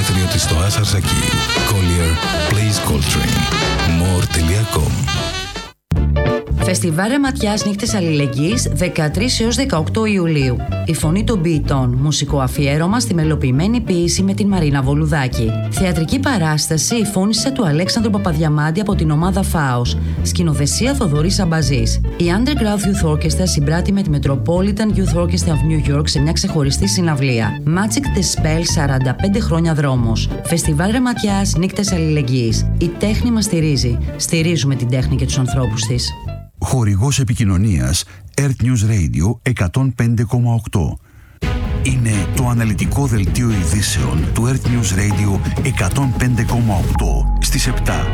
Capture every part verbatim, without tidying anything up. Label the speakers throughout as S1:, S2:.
S1: Πατριώτης στο Άσαρσακί. Collier Plays Coltrane. more τελεία com.
S2: Φεστιβάλ Ρεματιάς Νύχτες Αλληλεγγύης δεκατρείς έως δεκαοκτώ Ιουλίου. Η φωνή των ποιητών. Μουσικό αφιέρωμα στη μελοποιημένη ποίηση με την Μαρίνα Βολουδάκη. Θεατρική παράσταση Η Φώνισσα του Αλέξανδρου Παπαδιαμάντη από την ομάδα Φάος. Σκηνοθεσία Θοδωρής Αμπαζής. Η Underground Youth Orchestra συμπράττει με τη Metropolitan Youth Orchestra of New York σε μια ξεχωριστή συναυλία. Magic the Spell σαράντα πέντε χρόνια δρόμος. Φεστιβάλ Ρεματιάς Νύχτες Αλληλεγγύης. Η τέχνη μας στηρίζει. Στηρίζουμε την τέχνη και τους ανθρώπους της.
S3: Χορηγός επικοινωνίας Earth News Radio εκατόν πέντε κόμμα οκτώ. Είναι το αναλυτικό δελτίο ειδήσεων του Earth News Radio εκατόν πέντε κόμμα οκτώ στις επτά.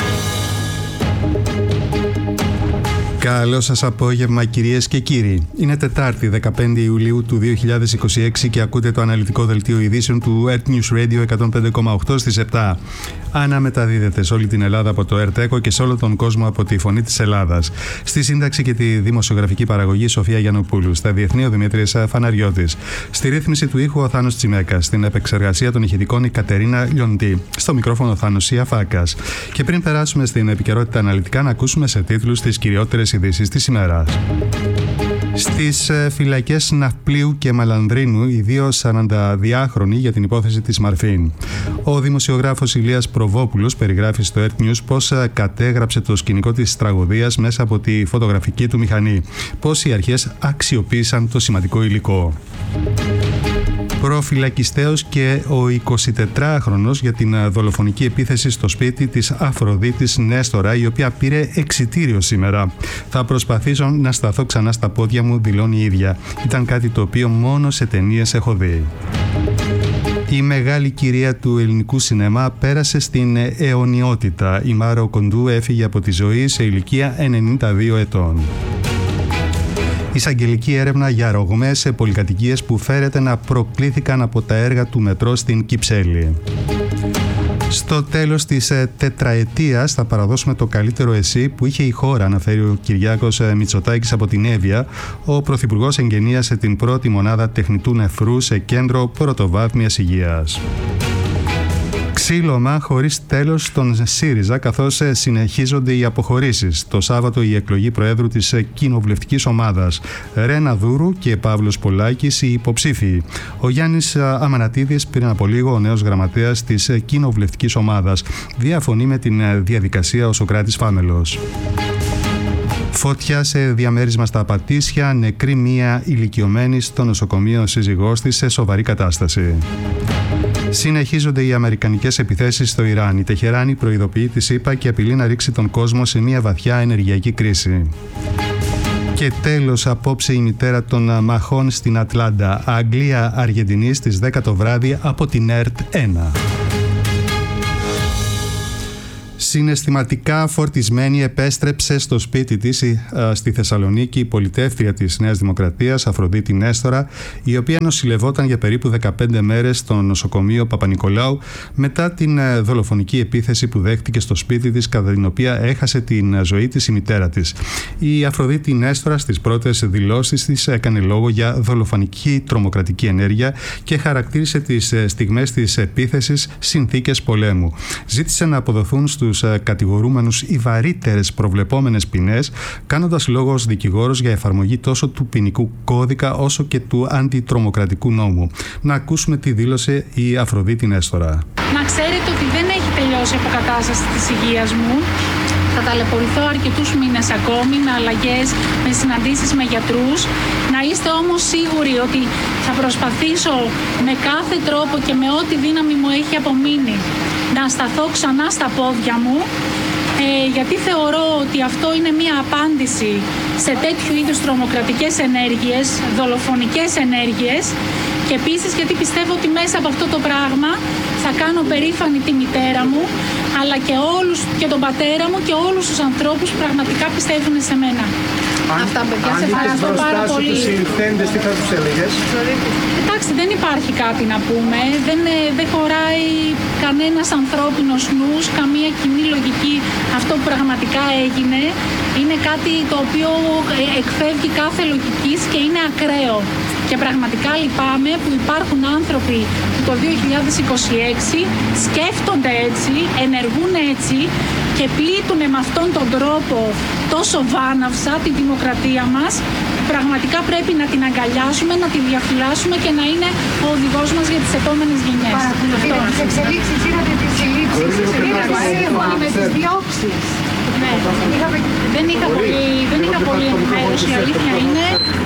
S4: Καλό σας απόγευμα κυρίες και κύριοι. Είναι Τετάρτη δεκαπέντε Ιουλίου του δύο χιλιάδες είκοσι έξι και ακούτε το αναλυτικό δελτίο ειδήσεων του Earth News Radio εκατόν πέντε κόμμα οκτώ στις επτά. Αναμεταδίδεται σε όλη την Ελλάδα από το ΕΡΤΕΚΟ και σε όλο τον κόσμο από τη Φωνή της Ελλάδας. Στη σύνταξη και τη δημοσιογραφική παραγωγή Σοφία Γιαννοπούλου. Στα διεθνή ο Δημήτρης Φαναριώτης. Στη ρύθμιση του ήχου ο Θάνος Τσιμέκας. Στην επεξεργασία των ηχητικών η Κατερίνα Λιοντή. Στο μικρόφωνο ο Θάνος Ιαφάκας. Και πριν περάσουμε στην επικαιρότητα αναλυτικά, να ακούσουμε σε τίτλους τις κυριότερες ειδήσεις της ημέρας. Στις φυλακές Ναυπλίου και Μαλανδρίνου, οι δύο σαρανταδυάχρονοι για την υπόθεση της Μαρφίν. Ο δημοσιογράφος Ηλίας Προβόπουλος περιγράφει στο Earth News πώς κατέγραψε το σκηνικό της τραγωδίας μέσα από τη φωτογραφική του μηχανή. Πώς οι αρχές αξιοποίησαν το σημαντικό υλικό. Προφυλακιστέος και ο εικοσιτετράχρονος για την δολοφονική επίθεση στο σπίτι της Αφροδίτης Νέστορα, η οποία πήρε εξιτήριο σήμερα. «Θα προσπαθήσω να σταθώ ξανά στα πόδια μου», δηλώνει η ίδια. «Ήταν κάτι το οποίο μόνο σε ταινίες έχω δει». Η μεγάλη κυρία του ελληνικού σινεμά πέρασε στην αιωνιότητα. Η Μάρο Κοντού έφυγε από τη ζωή σε ηλικία ενενήντα δύο ετών. Εισαγγελική έρευνα για ρογμές σε πολυκατοικίες που φέρεται να προκλήθηκαν από τα έργα του μετρό στην Κυψέλη. Στο τέλος της τετραετίας θα παραδώσουμε το καλύτερο εσύ που είχε η χώρα, αναφέρει ο Κυριάκος Μητσοτάκης από την Εύβοια. Ο Πρωθυπουργός εγγενίασε την πρώτη μονάδα τεχνητού νεφρού σε κέντρο πρωτοβάθμιας υγείας. Ξύλωμα χωρίς τέλος στον ΣΥΡΙΖΑ, καθώς συνεχίζονται οι αποχωρήσεις. Το Σάββατο η εκλογή Προέδρου της κοινοβουλευτικής ομάδας. Ρένα Δούρου και Παύλος Πολάκης οι υποψήφιοι. Ο Γιάννης Αμανατίδης, πριν από λίγο ο νέος γραμματέας της κοινοβουλευτικής ομάδας, διαφωνεί με την διαδικασία ο Σωκράτης Φάμελος. Φωτιά σε διαμέρισμα στα Πατήσια, νεκρή μία ηλικιωμένη στο νοσοκομείο σύζυγός της σε σοβαρή κατάσταση. Συνεχίζονται οι αμερικανικές επιθέσεις στο Ιράν. Η Τεχεράνη προειδοποιεί τη ΣΥΠΑ και απειλεί να ρίξει τον κόσμο σε μια βαθιά ενεργειακή κρίση. Και τέλος, απόψε η μητέρα των μαχών στην Ατλάντα. Αγγλία-Αργεντινή στις δέκα το βράδυ από την ΕΡΤ ένα. Συναισθηματικά φορτισμένη επέστρεψε στο σπίτι της στη Θεσσαλονίκη η πολιτεύτρια της Νέας Δημοκρατίας, Αφροδίτη Νέστορα, η οποία νοσηλευόταν για περίπου δεκαπέντε μέρες στο νοσοκομείο Παπα-Νικολάου μετά την δολοφονική επίθεση που δέχτηκε στο σπίτι της, κατά την οποία έχασε την ζωή της η μητέρα της. Η Αφροδίτη Νέστορα στις πρώτες δηλώσεις της έκανε λόγο για δολοφονική τρομοκρατική ενέργεια και χαρακτήρισε τις στιγμές της επίθεσης συνθήκες πολέμου. Ζήτησε να αποδοθούν στους κατηγορούμενους οι βαρύτερες προβλεπόμενες ποινές, κάνοντας λόγο ως δικηγόρος για εφαρμογή τόσο του ποινικού κώδικα όσο και του αντιτρομοκρατικού νόμου. Να ακούσουμε τι δήλωσε η Αφροδίτη Νέστορα.
S5: Να ξέρετε ότι δεν έχει τελειώσει η αποκατάσταση της υγείας μου. Θα ταλαιπωρηθώ αρκετούς μήνες ακόμη με αλλαγές, με συναντήσεις με γιατρούς. Να είστε όμως σίγουροι ότι θα προσπαθήσω με κάθε τρόπο και με ό,τι δύναμη μου έχει απομείνει να σταθώ ξανά στα πόδια μου, ε, γιατί θεωρώ ότι αυτό είναι μία απάντηση σε τέτοιου είδους τρομοκρατικές ενέργειες, δολοφονικές ενέργειες, και επίσης γιατί πιστεύω ότι μέσα από αυτό το πράγμα θα κάνω περήφανη τη μητέρα μου, αλλά και, όλους, και τον πατέρα μου και όλους τους ανθρώπους που πραγματικά πιστεύουν σε μένα. Αν, Αυτά, παιδιά, σε ευχαριστώ πάρα πολύ. Αν
S6: τους τι θα τους έλεγες?
S5: Εντάξει, δεν υπάρχει κάτι να πούμε. Δεν, δεν χωράει κανένας ανθρώπινος νους, καμία κοινή λογική. Αυτό που πραγματικά έγινε είναι κάτι το οποίο εκφεύγει κάθε λογικής και είναι ακραίο. Και πραγματικά λυπάμαι που υπάρχουν άνθρωποι που το δύο χιλιάδες είκοσι έξι σκέφτονται έτσι, ενεργούν έτσι και πλήττουν με αυτόν τον τρόπο τόσο βάναυσα τη δημοκρατία μας. Πραγματικά πρέπει να την αγκαλιάσουμε, να τη διαφυλάσσουμε και να είναι ο οδηγός μας για τις επόμενες γενιές.
S6: Παρακολουθείτε τις εξελίξεις, είδατε τις συλλήψεις, σύμφωνα με τις διώξεις.
S5: Ναι. Δεν είχα πολύ, δεν είχα πολύ ενημέρωση, η αλήθεια είναι.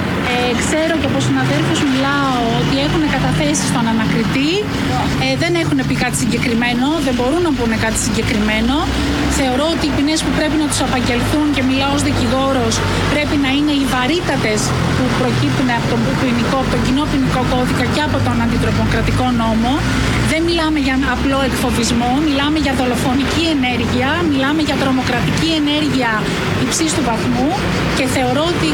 S5: Ε, ξέρω και από συναδέλφους μιλάω ότι έχουν καταθέσει στον ανακριτή, ε, δεν έχουν πει κάτι συγκεκριμένο, δεν μπορούν να πούνε κάτι συγκεκριμένο. Θεωρώ ότι οι ποινές που πρέπει να τους απαγγελθούν, και μιλάω ως δικηγόρος, πρέπει να είναι οι βαρύτατες που προκύπτουν από τον, ποινικό, από τον κοινό ποινικό κώδικα και από τον αντιτρομοκρατικό νόμο. Δεν μιλάμε για απλό εκφοβισμό, μιλάμε για δολοφονική ενέργεια, μιλάμε για τρομοκρατική ενέργεια υψής του βαθμού και θεωρώ ότι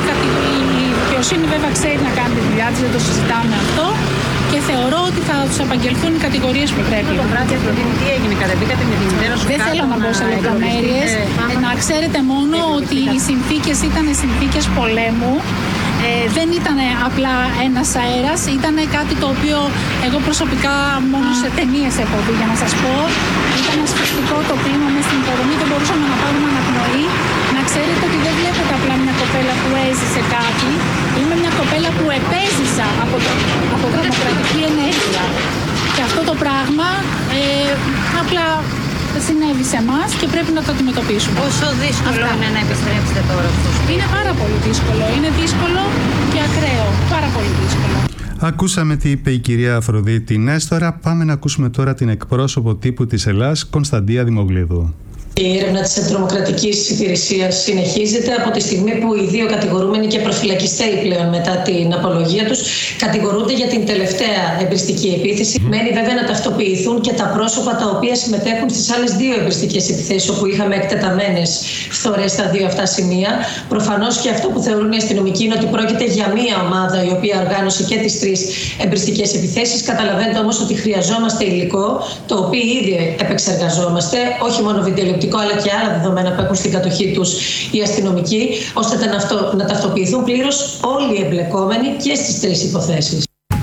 S5: η δικαιοσύνη βέβαια ξέρει να κάνει τη δουλειά της, δεν το συζητάμε αυτό, και θεωρώ ότι θα τους απαγγελθούν οι κατηγορίες που πρέπει.
S6: Το βράδυ Αφροδίτη, τι έγινε, κατεβήκατε με τη μητέρα σου?
S5: Δεν θέλω να μπω σε λεπτομέρειες. Να ξέρετε μόνο ότι οι συνθήκες ήταν συνθήκες πολέμου. Ε, δεν ήταν απλά ένας αέρας, ήταν κάτι το οποίο εγώ προσωπικά μόνο σε ταινίες έχω δει, για να σας πω. Ήταν ασφυκτικό το κλίμα μες στην υποδομή, δεν μπορούσαμε να πάρουμε αναπνοή. Να ξέρετε ότι δεν βλέπετε απλά μια κοπέλα που έζησε κάτι. Είμαι μια κοπέλα που επέζησα από, το, από τρομοκρατική ενέργεια. Και αυτό το πράγμα ε, απλά συνέβη σε εμάς και πρέπει να το αντιμετωπίσουμε.
S6: Πόσο δύσκολο Αυτά. είναι να επιστρέψετε τώρα στο σπίτι?
S5: Είναι πάρα πολύ δύσκολο. Είναι δύσκολο και ακραίο. Πάρα πολύ δύσκολο.
S4: Ακούσαμε τι είπε η κυρία Αφροδίτη Νέστορα. Πάμε να ακούσουμε τώρα την εκπρόσωπο τύπου της Ελλάς, Κωνσταντία Δημογλίδου.
S7: Η έρευνα της τρομοκρατικής υπηρεσίας συνεχίζεται από τη στιγμή που οι δύο κατηγορούμενοι και προφυλακιστέοι πλέον μετά την απολογία τους κατηγορούνται για την τελευταία εμπριστική επίθεση. Mm. Μένει βέβαια να ταυτοποιηθούν και τα πρόσωπα τα οποία συμμετέχουν στις άλλες δύο εμπριστικές επιθέσεις, όπου είχαμε εκτεταμένες φθορές στα δύο αυτά σημεία. Προφανώς και αυτό που θεωρούν οι αστυνομικοί είναι ότι πρόκειται για μία ομάδα η οποία οργάνωσε και τις τρεις εμπριστικές επιθέσεις. Καταλαβαίνετε όμως ότι χρειαζόμαστε υλικό, το οποίο ήδη επεξεργαζόμαστε, όχι μόνο βιντεοληπτικό, αλλά και άλλα δεδομένα που έχουν στην κατοχή τους οι αστυνομικοί, ώστε να, αυτό, να ταυτοποιηθούν πλήρως όλοι οι εμπλεκόμενοι και στις τρεις υποθέσεις.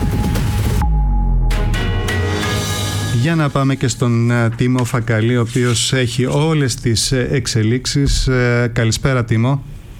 S4: Για να πάμε και στον Τίμο Φακαλή, ο οποίος έχει όλες τις εξελίξεις. Καλησπέρα, Τίμο.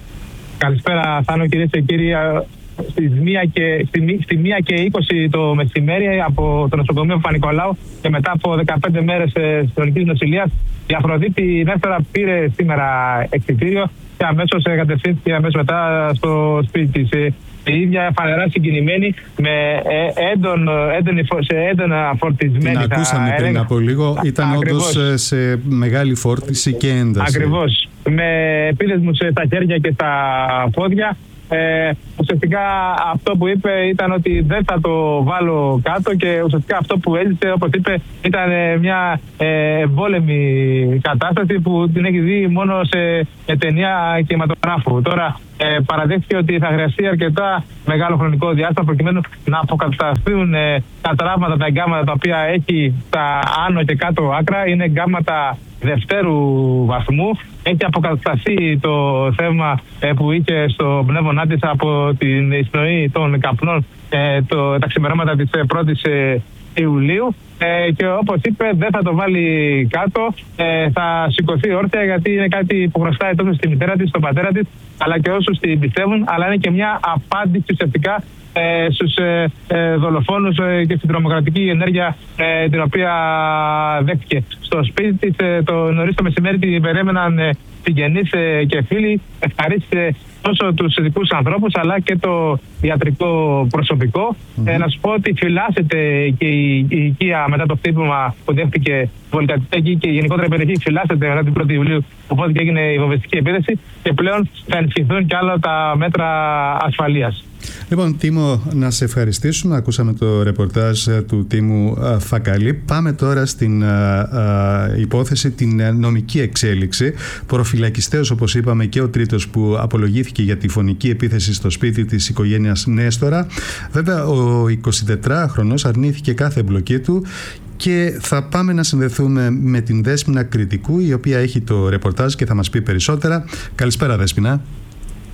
S8: Καλησπέρα, Θάνο, κυρίες και κύριοι. Στις μία και, στη, στη μία και είκοσι το μεσημέρι από το νοσοκομείο Παπα-Νικολάου και μετά από δεκαπέντε μέρες συνολικής νοσηλείας, η Αφροδίτη Νέστορα πήρε σήμερα εξιτήριο και αμέσως κατευθύνθηκε αμέσως μετά στο σπίτι της. Η ίδια φανερά συγκινημένη, με έντον, έντονη, σε έντονα φορτισμένη.
S4: Την ακούσαμε πριν έλεγα. από λίγο. Ήταν όντως σε μεγάλη φόρτιση και ένταση.
S8: Ακριβώς. Με επίδεσμους στα χέρια και στα πόδια. Ε, ουσιαστικά αυτό που είπε ήταν ότι δεν θα το βάλω κάτω, και ουσιαστικά αυτό που έζησε, όπως είπε, ήταν μια ε, εμπόλεμη κατάσταση που την έχει δει μόνο σε ταινία κινηματογράφου. Τώρα ε, παραδέχθηκε ότι θα χρειαστεί αρκετά μεγάλο χρονικό διάστημα προκειμένου να αποκατασταθούν ε, τα τραύματα, τα εγκάμματα τα οποία έχει στα άνω και κάτω άκρα. Είναι εγκάμματα δευτέρου βαθμού. Έχει αποκατασταθεί το θέμα ε, που είχε στο πνεύμονά της από την εισπνοή των καπνών ε, το, τα ξημερώματα της πρώτης ε, Ιουλίου. Ε, και όπως είπε, δεν θα το βάλει κάτω, ε, θα σηκωθεί όρθια, γιατί είναι κάτι που χρωστάει τόσο στη μητέρα της, στον πατέρα της, αλλά και όσους την πιστεύουν, αλλά είναι και μια απάντηση ουσιαστικά ε, στους ε, ε, δολοφόνους ε, και στην τρομοκρατική ενέργεια ε, την οποία δέχτηκε. Στο σπίτι της ε, το νωρίς το μεσημέρι την περίμεναν ε, συγγενείς ε, και φίλοι. Ευχαρίστησε τόσο τους δικούς ανθρώπους αλλά και το ιατρικό προσωπικό. Mm-hmm. Ε, να σου πω ότι φυλάσσεται και η, η οικία μετά το χτύπημα που δέχτηκε πολυκατοικία, και η γενικότερα περιοχή φυλάσσεται μετά την πρώτη Ιουλίου, οπότε και έγινε η βομβιστική επίθεση, και πλέον θα ενισχυθούν και άλλα τα μέτρα ασφαλείας.
S4: Λοιπόν, Τίμο, να σε ευχαριστήσουμε. Ακούσαμε το ρεπορτάζ του Τίμου Φακαλή. Πάμε τώρα στην α, α, υπόθεση, την νομική εξέλιξη. Προφυλακιστέως, όπως είπαμε, και ο τρίτος που απολογήθηκε για τη φωνική επίθεση στο σπίτι της οικογένειας Νέστορα. Βέβαια, ο εικοσιτετράχρονος αρνήθηκε κάθε εμπλοκή του. Και θα πάμε να συνδεθούμε με την Δέσποινα Κρητικού, η οποία έχει το ρεπορτάζ και θα μας πει περισσότερα. Καλησπέρα, Δέσποινα.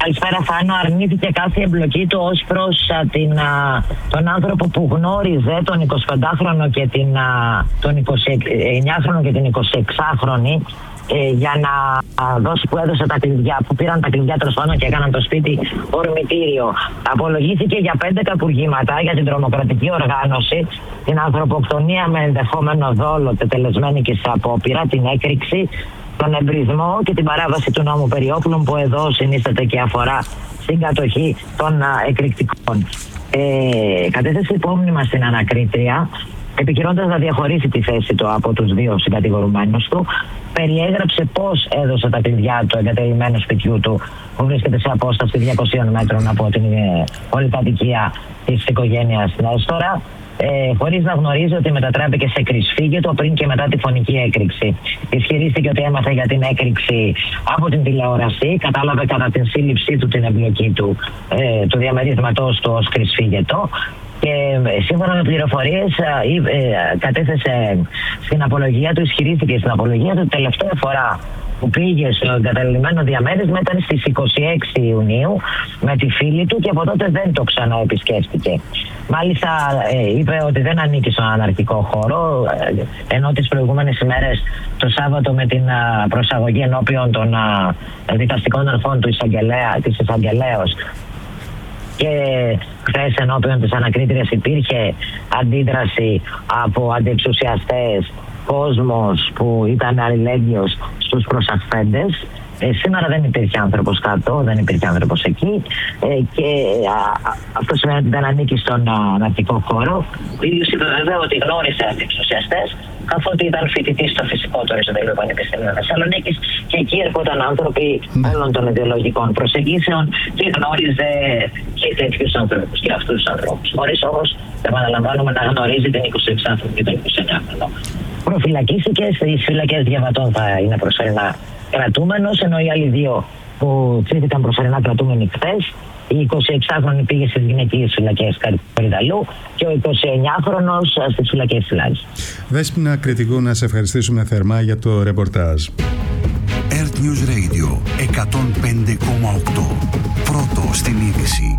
S9: Καλησπέρα, Φάνο. Αρνήθηκε κάθε εμπλοκή του ως προς α, την, α, τον άνθρωπο που γνώριζε τον εικοσιπεντάχρονο και την, α, τον εικοσιεννιάχρονο και την εικοσιεξάχρονη ε, για να α, δώσει, που έδωσε τα κλειδιά, που πήραν τα κλειδιά τέλος πάντων και έκαναν το σπίτι ορμητήριο. Απολογήθηκε για πέντε καπουργήματα για την τρομοκρατική οργάνωση, την ανθρωποκτονία με ενδεχόμενο δόλο, τετελεσμένη και σε απόπειρα, την έκρηξη, τον εμπρισμό και την παράβαση του νόμου περί όπλων, που εδώ συνίσταται και αφορά στην κατοχή των α, εκρηκτικών. Ε, κατέθεσε υπόμνημα στην ανακρίτρια, επικυρώντας να διαχωρίσει τη θέση του από τους δύο συγκατηγορουμένους του. Περιέγραψε πώς έδωσε τα κλειδιά του εγκατελειμμένου σπιτιού του, που βρίσκεται σε απόσταση διακοσίων μέτρων από την ε, πολυκατοικία της οικογένειας Νέστορα, Ε, χωρίς να γνωρίζει ότι μετατράπηκε σε κρυσφύγετο πριν και μετά τη φωνική έκρηξη. Ισχυρίστηκε ότι έμαθε για την έκρηξη από την τηλεόραση, κατάλαβε κατά την σύλληψή του την εμπλοκή του, ε, του διαμερίσματός του ως κρυσφύγετο. Και ε, σύμφωνα με πληροφορίες ε, ε, κατέθεσε στην απολογία του, ισχυρίστηκε στην απολογία του τελευταία φορά που πήγε στο εγκαταλειμμένο διαμέρισμα ήταν στις είκοσι έξι Ιουνίου με τη φίλη του και από τότε δεν το ξαναεπισκέφτηκε. Μάλιστα ε, είπε ότι δεν ανήκει στον αναρχικό χώρο, ε, ενώ τις προηγούμενες ημέρες το Σάββατο με την α, προσαγωγή ενώπιον των α, δικαστικών αρχών του εισαγγελέα, της εισαγγελέως και χθες ενώπιον της ανακρίτριας υπήρχε αντίδραση από αντιεξουσιαστές, κόσμος που ήταν αλληλέγγυος στους προσασπέντες. Ε, σήμερα δεν υπήρχε άνθρωπος κάτω, δεν υπήρχε άνθρωπος εκεί ε, και α, α, αυτό σημαίνει ότι δεν ανήκει στον αναρχικό χώρο. Ο ίδιος είπε βέβαια ότι γνώρισε αντιεξουσιαστές, καθότι ήταν φοιτητής στο φυσικό του Αριστοτελείου Πανεπιστημίου Θεσσαλονίκης και εκεί έρχονταν άνθρωποι όλων των ιδεολογικών προσεγγίσεων και γνώριζε και τέτοιους ανθρώπους και αυτούς τους ανθρώπους. Χωρίς όμως, επαναλαμβάνουμε, να γνωρίζει την εικοσιεξάχρονη και τον εικοσιεννιάχρονο. Προφυλακίστηκε στις φυλακές Διαβατών, θα είναι προσωρινά κρατούμενος, ενώ οι άλλοι δύο που ψήφισαν προσωρινά κρατούμενοι χθες, η εικοσιεξάχρονη πήγε στις γυναικείες φυλακές Κορυδαλού και ο εικοσιεννιάχρονος στις φυλακές της Λάρισας.
S4: Δέσποινα Κρητικού, να σε ευχαριστήσουμε θερμά για το ρεπορτάζ.
S3: Earth News Radio εκατόν πέντε κόμμα οκτώ. Πρώτο στην είδηση.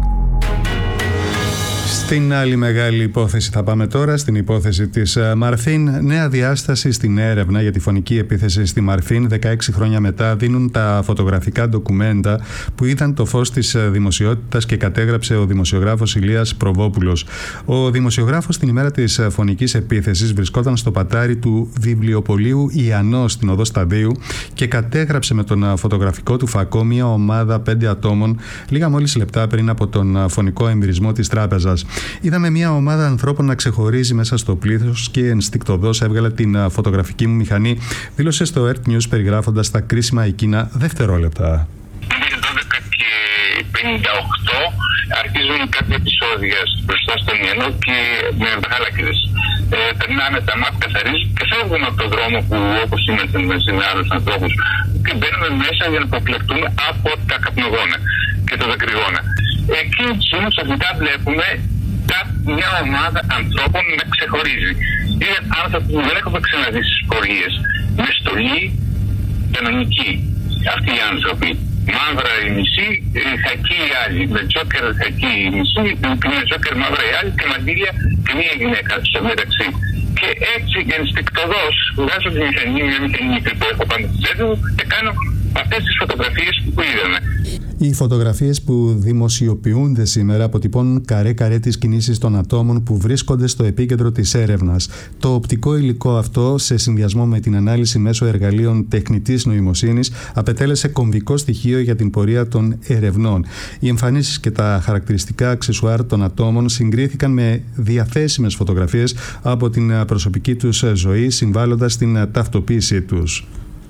S4: Στην άλλη μεγάλη υπόθεση θα πάμε τώρα, στην υπόθεση της Μαρφίν. Νέα διάσταση στην έρευνα για τη φωνική επίθεση στη Μαρφίν. δεκαέξι χρόνια μετά δίνουν τα φωτογραφικά ντοκουμέντα που είδαν το φως της δημοσιότητας και κατέγραψε ο δημοσιογράφος Ηλίας Προβόπουλος. Ο δημοσιογράφος την ημέρα της φωνικής επίθεσης βρισκόταν στο πατάρι του βιβλιοπωλείου Ιαννός στην οδό Σταδίου και κατέγραψε με τον φωτογραφικό του φακό μια ομάδα πέντε ατόμων λίγα μόλις λεπτά πριν από τον φωνικό εμβυρισμό της τράπεζας. Είδαμε μια ομάδα ανθρώπων να ξεχωρίζει μέσα στο πλήθος και ενστικτωδώς έβγαλε την φωτογραφική μου μηχανή, δήλωσε στο Earth News περιγράφοντας τα κρίσιμα εκείνα δευτερόλεπτα.
S10: δώδεκα και πενήντα οκτώ αρχίζουν κάποια επεισόδια μπροστά στον Ιαννό και με μεγάλακρες. Ε, περνάνε τα μάτια, καθαρίζουν και φεύγουν από τον δρόμο που όπως είμαστε με άλλους ανθρώπους και μπαίνουμε μέσα για να αποκλεκτούμε από τα καπνογόνα και τα δακρυγόνα. Εκείνη τη στιγμή ξαφνικά βλέπουμε μια ομάδα ανθρώπων να ξεχωρίζει. Είναι άνθρωποι που δεν έχουμε ξαναδεί στις πορείες. Με στολή κανονική. Αυτοί οι άνθρωποι. Μαύρα η μισή, χακί οι άλλοι. Με τζόκερ χακί η μισή, με τζόκερ μαύρα οι άλλοι και μαντήλια και μία γυναίκα στο μεταξύ. Και έτσι ενστικτωδώς βγάζω τη μηχανή, μια μηχανή που έχω πάνω στη τσέπη μου και κάνω αυτές τις φωτογραφίες που είδαμε.
S4: Οι φωτογραφίες που δημοσιοποιούνται σήμερα αποτυπώνουν καρέ-καρέ τις κινήσεις των ατόμων που βρίσκονται στο επίκεντρο της έρευνας. Το οπτικό υλικό αυτό, σε συνδυασμό με την ανάλυση μέσω εργαλείων τεχνητής νοημοσύνης, απετέλεσε κομβικό στοιχείο για την πορεία των ερευνών. Οι εμφανίσεις και τα χαρακτηριστικά αξεσουάρ των ατόμων συγκρίθηκαν με διαθέσιμες φωτογραφίες από την προσωπική τους ζωή, συμβάλλοντας στην ταυτοποίησή τους.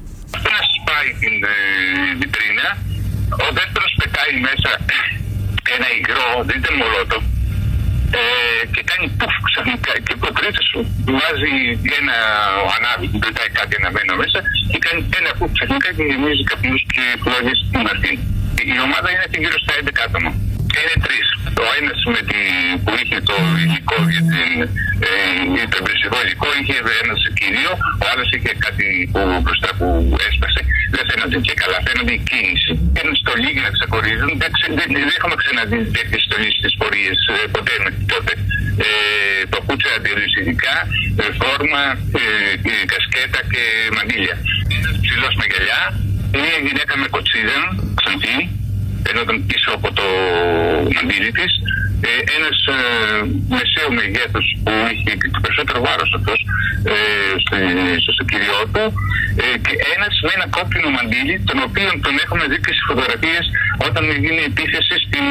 S10: Την ε, βιτρίνα. Ο δεύτερος πετάει μέσα ένα υγρό, δεν ήταν μολότο, ε, και κάνει πουφ ξαφνικά και ο τρίτος βάζει ένα ανάβει που πετάει κάτι αναμένο μέσα και κάνει ένα πουφ ξαφνικά και γεμίζει καπνούς και φλόγες στην Μαρφίν. Η ομάδα είναι γύρω στα έντεκα άτομα. Είναι τρεις. Ο ένας με τη, που είχε το υλικό για την, ε, το εμπριστικό υλικό είχε ένας κυρίο, ο άλλος είχε κάτι που, μπροστά που έσπασε. Δεν φαίνονται και καλά, φαίνονται η κίνηση. Ένας στο στολή για να ξεχωρίζουν. Δεν, ξε, δεν, δεν έχουμε ξαναδεί τέτοιες στολές στις πορείες ε, ποτέ μέχρι τότε. Ε, παπούτσια αντιολυσιδικά, ε, φόρμα, ε, ε, κασκέτα και μαντήλια. Ένας ψηλός με γυαλιά, μια γυναίκα με κοτσίδα, ξανθή, ενώ ήταν πίσω από το μαντήλι της. Ε, ένας ε, μεσαίου μεγέθους που είχε το περισσότερο βάρος αυτός ε, στο, στο κυριό του ε, και ένας με ένα κόκκινο μαντήλι, τον οποίο τον έχουμε δει και στις φωτογραφίες όταν γίνει επίθεση στην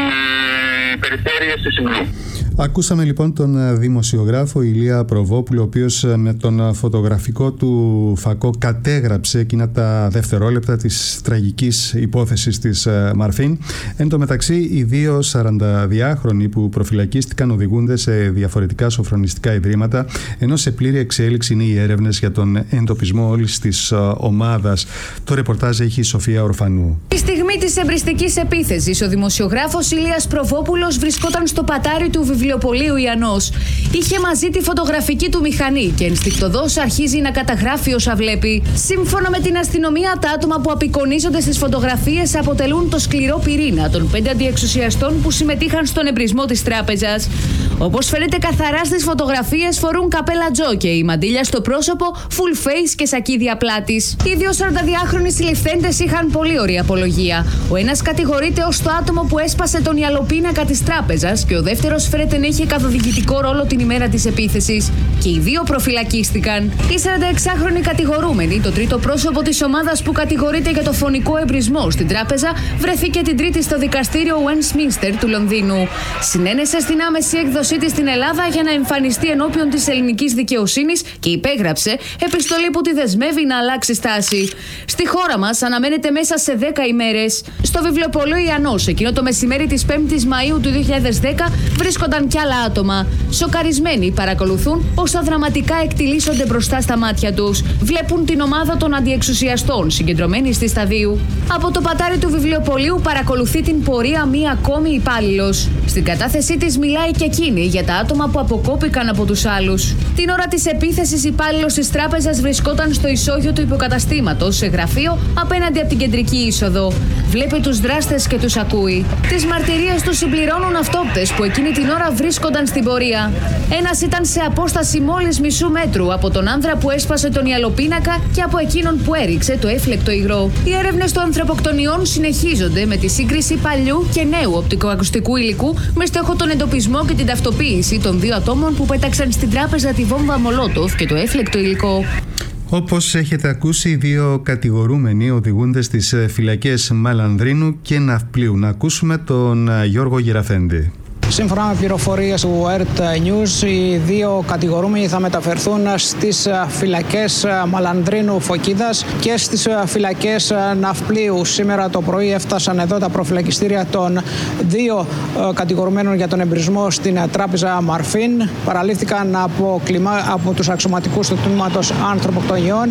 S10: ε, περιφέρεια στη Συγκρού.
S4: Ακούσαμε λοιπόν τον δημοσιογράφο Ηλία Προβόπουλο, ο οποίος με τον φωτογραφικό του φακό κατέγραψε εκείνα τα δευτερόλεπτα της τραγικής υπόθεσης της Μαρφίν. Εν τω μεταξύ, οι δύο σαρανταδυάχρονοι που προφυλακίστηκαν οδηγούνται σε διαφορετικά σοφρονιστικά ιδρύματα, ενώ σε πλήρη εξέλιξη είναι οι έρευνες για τον εντοπισμό όλης της ομάδας. Το ρεπορτάζ έχει η Σοφία Ορφανού.
S11: Τη στιγμή της εμπριστικής επίθεσης, ο δημοσιογράφος Ηλίας Προβόπουλος βρισκόταν στο πατάρι του βιβλιοπωλείου Ιαννός. Είχε μαζί τη φωτογραφική του μηχανή και ενστικτωδώς αρχίζει να καταγράφει όσα βλέπει. Σύμφωνα με την αστυνομία, τα άτομα που απεικονίζονται στις φωτογραφίες αποτελούν το σκληρό πυρήνα των πέντε αντιεξουσιαστών που συμμετείχαν στον εμπρισμό της τράπεζας. Όπως φαίνεται καθαρά στις φωτογραφίες, φορούν καπέλα τζόκεϊ, μαντήλια στο πρόσωπο, full face και σακίδια πλάτης. Οι δύο σαρανταδυάχρονοι συλληφθέντες είχαν πολύ ωραία απολογία. Ο ένας κατηγορείται ως το άτομο που έσπασε τον ιαλοπίνακα της τράπεζας και ο δεύτερος φαίνεται να είχε καθοδηγητικό ρόλο την ημέρα της επίθεσης. Και οι δύο προφυλακίστηκαν. Οι σαρανταεξάχρονοι κατηγορούμενοι, το τρίτο πρόσωπο της ομάδας που κατηγορείται για το φωνικό εμπρισμό στην τράπεζα, βρέθηκε την Τρίτη στο δικαστήριο Westminster του Λονδίνου. Συνένεσε στην άμεση έκδοσή της στην Ελλάδα για να εμφανιστεί ενώπιον της ελληνικής δικαιοσύνης και υπέγραψε επιστολή που τη δεσμεύει να αλλάξει στάση. Στη χώρα μας αναμένεται μέσα σε δέκα ημέρες. Στο βιβλιοπωλείο Ιαννός, εκείνο το μεσημέρι της πέμπτης Μαΐου του δύο χιλιάδες δέκα, βρίσκονταν κι άλλα άτομα. Σοκαρισμένοι παρακολουθούν όσα δραματικά εκτιλήσονται μπροστά στα μάτια τους. Βλέπουν την ομάδα των αντιεξουσιαστών συγκεντρωμένη στη Σταδίου. Από το πατάρι του βιβλιοπωλείου παρακολουθεί την πορεία μία ακόμη υπάλληλος. Στην κατάθεσή της μιλάει και εκείνη για τα άτομα που αποκόπηκαν από τους άλλους. Την ώρα της επίθεσης, υπάλληλος της τράπεζας βρισκόταν στο ισόγειο του υποκαταστήματος, σε γραφείο απέναντι από την κεντρική είσοδο. Βλέπει τους δράστες και τους ακούει. Τις μαρτυρίες τους συμπληρώνουν αυτόπτες που εκείνη την ώρα βρίσκονταν στην πορεία. Ένας ήταν σε απόσταση μόλις μισού μέτρου από τον άνδρα που έσπασε τον ιαλοπίνακα και από εκείνον που έριξε το έφλεκτο υγρό. Οι έρευνες των ανθρωποκτονιών συνεχίζονται με τη σύγκριση παλιού και νέου οπτικοακουστικού υλικού με στόχο τον εντοπισμό και την ταυτοποίηση των δύο ατόμων που πέταξαν στην τράπεζα τη βόμβα Μολότοφ και το έφλεκτο υλικό.
S4: Όπως έχετε ακούσει, οι δύο κατηγορούμενοι οδηγούνται στις φυλακές Μαλανδρίνου και Ναυπλίου. Να ακούσουμε τον Γιώργο Γεραφέντη.
S12: Σύμφωνα με πληροφορίες του ΕΡΤ News, οι δύο κατηγορούμενοι θα μεταφερθούν στις φυλακές Μαλανδρίνου Φωκίδας και στις φυλακές Ναυπλίου. Σήμερα το πρωί έφτασαν εδώ τα προφυλακιστήρια των δύο κατηγορουμένων για τον εμπρισμό στην τράπεζα Μαρφίν. Παραλήφθηκαν από, κλιμα... από τους αξιωματικούς του τμήματος ανθρωποκτονιών.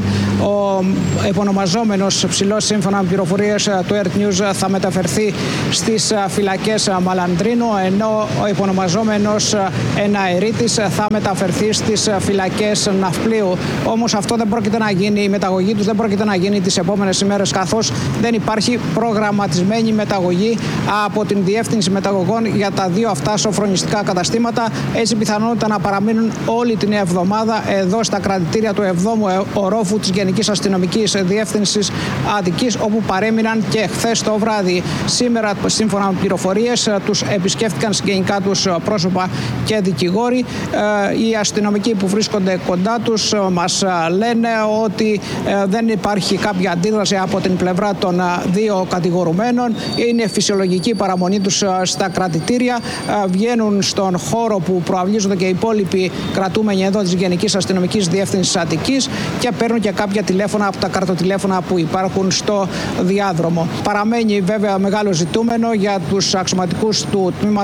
S12: Ο επωνομαζόμενος ψηλός, σύμφωνα με πληροφορίες του ΕΡΤ News, θα μεταφερθεί στις φυλακές Μαλανδρίνου, ενώ ο υπονομαζόμενος εναερίτης θα μεταφερθεί στις φυλακές Ναυπλίου. Όμως αυτό δεν πρόκειται να γίνει, η μεταγωγή του δεν πρόκειται να γίνει τις επόμενες ημέρες, καθώς δεν υπάρχει προγραμματισμένη μεταγωγή από την Διεύθυνση Μεταγωγών για τα δύο αυτά σοφρονιστικά καταστήματα. Έτσι, πιθανότητα να παραμείνουν όλη την εβδομάδα εδώ στα κρατητήρια του εβδόμου ορόφου της Γενικής Αστυνομικής Διεύθυνσης Αττικής, όπου παρέμειναν και χθες το βράδυ. Σήμερα, σύμφωνα με πληροφορίες, τους επισκέφτηκαν γενικά τους πρόσωπα και δικηγόροι. Οι αστυνομικοί που βρίσκονται κοντά τους μας λένε ότι δεν υπάρχει κάποια αντίδραση από την πλευρά των δύο κατηγορουμένων. Είναι φυσιολογική η παραμονή τους στα κρατητήρια. Βγαίνουν στον χώρο που προαυλίζονται και οι υπόλοιποι κρατούμενοι εδώ της Γενικής Αστυνομικής Διεύθυνσης Αττικής και παίρνουν και κάποια τηλέφωνα από τα καρτοτηλέφωνα που υπάρχουν στο διάδρομο. Παραμένει βέβαια μεγάλο ζητούμενο για τους αξιωματικούς του τμήματος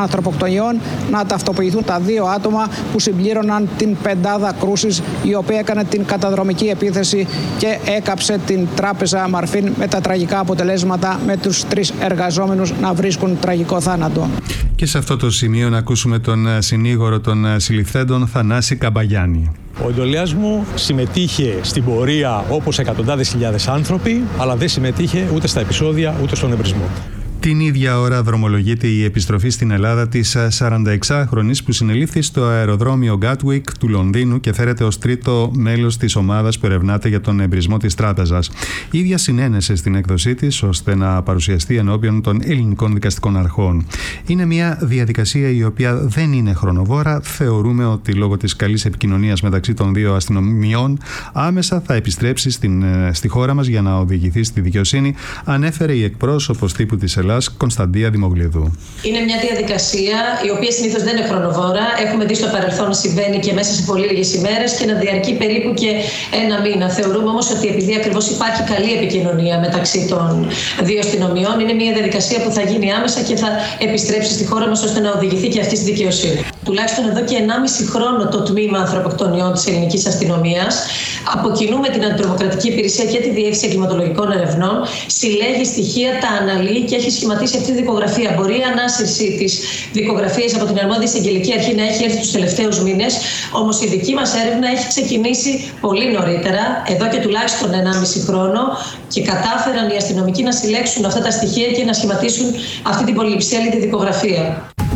S12: ανθρωποκτονιών να ταυτοποιηθούν τα δύο άτομα που συμπλήρωναν την πεντάδα κρούσης, η οποία έκανε την καταδρομική επίθεση και έκαψε την τράπεζα Μαρφίν, με τα τραγικά αποτελέσματα, με τους τρεις εργαζόμενους να βρίσκουν τραγικό θάνατο.
S4: Και σε αυτό το σημείο να ακούσουμε τον συνήγορο των συλληφθέντων, Θανάση Καμπαγιάννη.
S13: Ο εντολέας μου συμμετείχε στην πορεία όπως εκατοντάδες χιλιάδες άνθρωποι, αλλά δεν συμμετείχε ούτε στα επεισόδια ούτε στον εμπρισμό.
S4: Την ίδια ώρα δρομολογείται η επιστροφή στην Ελλάδα της σαρανταεξάχρονης που συνελήφθη στο αεροδρόμιο Gatwick του Λονδίνου και φέρεται ως τρίτο μέλος της ομάδας που ερευνάται για τον εμπρισμό της τράπεζας. Η ίδια συνένεσε στην έκδοσή της ώστε να παρουσιαστεί ενώπιον των ελληνικών δικαστικών αρχών. Είναι μια διαδικασία η οποία δεν είναι χρονοβόρα. Θεωρούμε ότι λόγω της καλής επικοινωνίας μεταξύ των δύο αστυνομιών άμεσα θα επιστρέψει στην, στη χώρα μας για να οδηγηθεί στη δικαιοσύνη, ανέφερε η εκπρόσωπος τύπου της Ελλάδας, Κωνσταντία Δημογλίδου.
S7: Είναι μια διαδικασία η οποία συνήθως δεν είναι χρονοβόρα. Έχουμε δει στο παρελθόν να συμβαίνει και μέσα σε πολύ λίγες ημέρες και να διαρκεί περίπου και ένα μήνα. Θεωρούμε όμως ότι επειδή ακριβώς υπάρχει καλή επικοινωνία μεταξύ των δύο αστυνομιών, είναι μια διαδικασία που θα γίνει άμεσα και θα επιστρέψει στη χώρα μας ώστε να οδηγηθεί και αυτή στη δικαιοσύνη. Τουλάχιστον εδώ και ενάμιση χρόνο το τμήμα ανθρωποκτονιών της ελληνικής αστυνομίας, από κοινού με την Αντιτρομοκρατική Υπηρεσία και τη Διεύθυνση Εγκληματολογικών Ερευνών, συλλέγει στοιχεία, τα αναλύει και έχει σχηματίσει αυτή τη δικογραφία. Μπορεί η ανάσυρση της δικογραφίας από την αρμόδια εισαγγελική αρχή να έχει έρθει τους τελευταίους μήνες, όμως η δική μας έρευνα έχει ξεκινήσει πολύ νωρίτερα, εδώ και τουλάχιστον ενάμιση χρόνο, και κατάφεραν οι αστυνομικοί να συλλέξουν αυτά τα στοιχεία και να σχηματίσουν αυτή την πολυψέλιδη δικογραφία.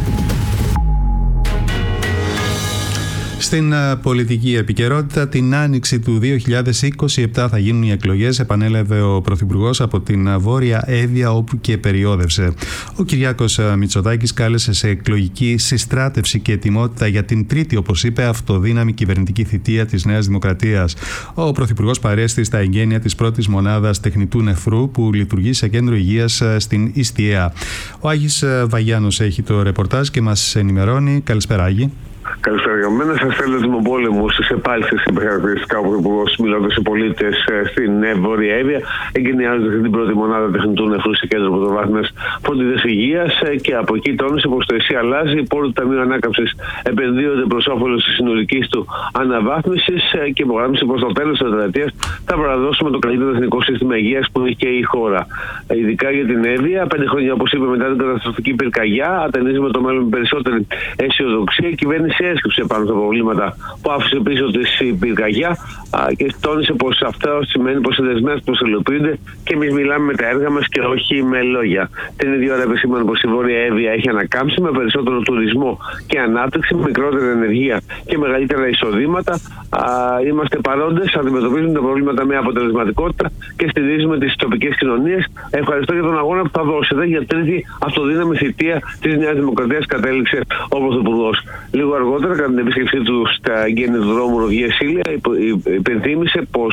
S4: Στην πολιτική επικαιρότητα, την άνοιξη του δύο χιλιάδες είκοσι επτά θα γίνουν οι εκλογές, επανέλαβε ο Πρωθυπουργός από την Βόρεια Εύβοια, όπου και περιόδευσε. Ο Κυριάκος Μητσοτάκης κάλεσε σε εκλογική συστράτευση και ετοιμότητα για την τρίτη, όπως είπε, αυτοδύναμη κυβερνητική θητεία της Νέας Δημοκρατίας. Ο Πρωθυπουργός παρέστη στα εγγένεια της πρώτης μονάδας τεχνητού νεφρού που λειτουργεί σε κέντρο υγείας στην Ιστιαία. Ο Άγης Βαγιάνος έχει το ρεπορτάζ και μας ενημερώνει. Καλησπέρα, Άγη.
S14: Καλησπέρα για μένα. Σας θέλω του πόλεμου σε πάλι σε χαρακτηριστικά ο Πρωθυπουργός, μιλώντας σε πολίτες στην Βόρεια Εύβοια, εγκαινιάζοντας την πρώτη μονάδα τεχνητού νεφρού σε κέντρο πρωτοβάθμιας φροντίδας υγείας και από εκεί τόνισε πως το ΕΣΥ αλλάζει. Οι πόροι του Ταμείου Ανάκαμψης επενδύονται προς όφελος της συνολικής του αναβάθμισης και υπογράμμισε πως στο τέλος της τετραετίας θα παραδώσουμε το καλύτερο εθνικό σύστημα υγείας που έχει η χώρα. Ειδικά για την Εύβοια, πέντε χρόνια, όπως είπε, μετά την καταστροφική πυρκαγιά, ατενίζουμε το μέλλον με περισσότερη αισιοδοξία. Η κυβέρνηση έσκυψε πάνω στα προβλήματα που άφησε πίσω της η πυρκαγιά και τόνισε πως αυτό σημαίνει πως οι δεσμεύσεις προσελοποιούνται και εμείς μιλάμε με τα έργα μας και όχι με λόγια. Την ίδια ώρα επισήμανε πως η Βόρεια Εύβοια έχει ανακάμψει με περισσότερο τουρισμό και ανάπτυξη, με μικρότερη ενεργεία και μεγαλύτερα εισοδήματα. Α, είμαστε παρόντες, αντιμετωπίζουμε τα προβλήματα με αποτελεσματικότητα και στηρίζουμε τις τοπικές κοινωνίες. Ευχαριστώ για τον αγώνα που θα δώσετε για τρίτη αυτοδύναμη θητεία της Νέας Δημοκρατίας, κατέληξε ο Πρωθυπουργός. Λίγο αργότερα, κατά την επίσκεψή του στα εγγένεια του δρόμου Ροβιέ-Σίλια, υπενθύμησε πως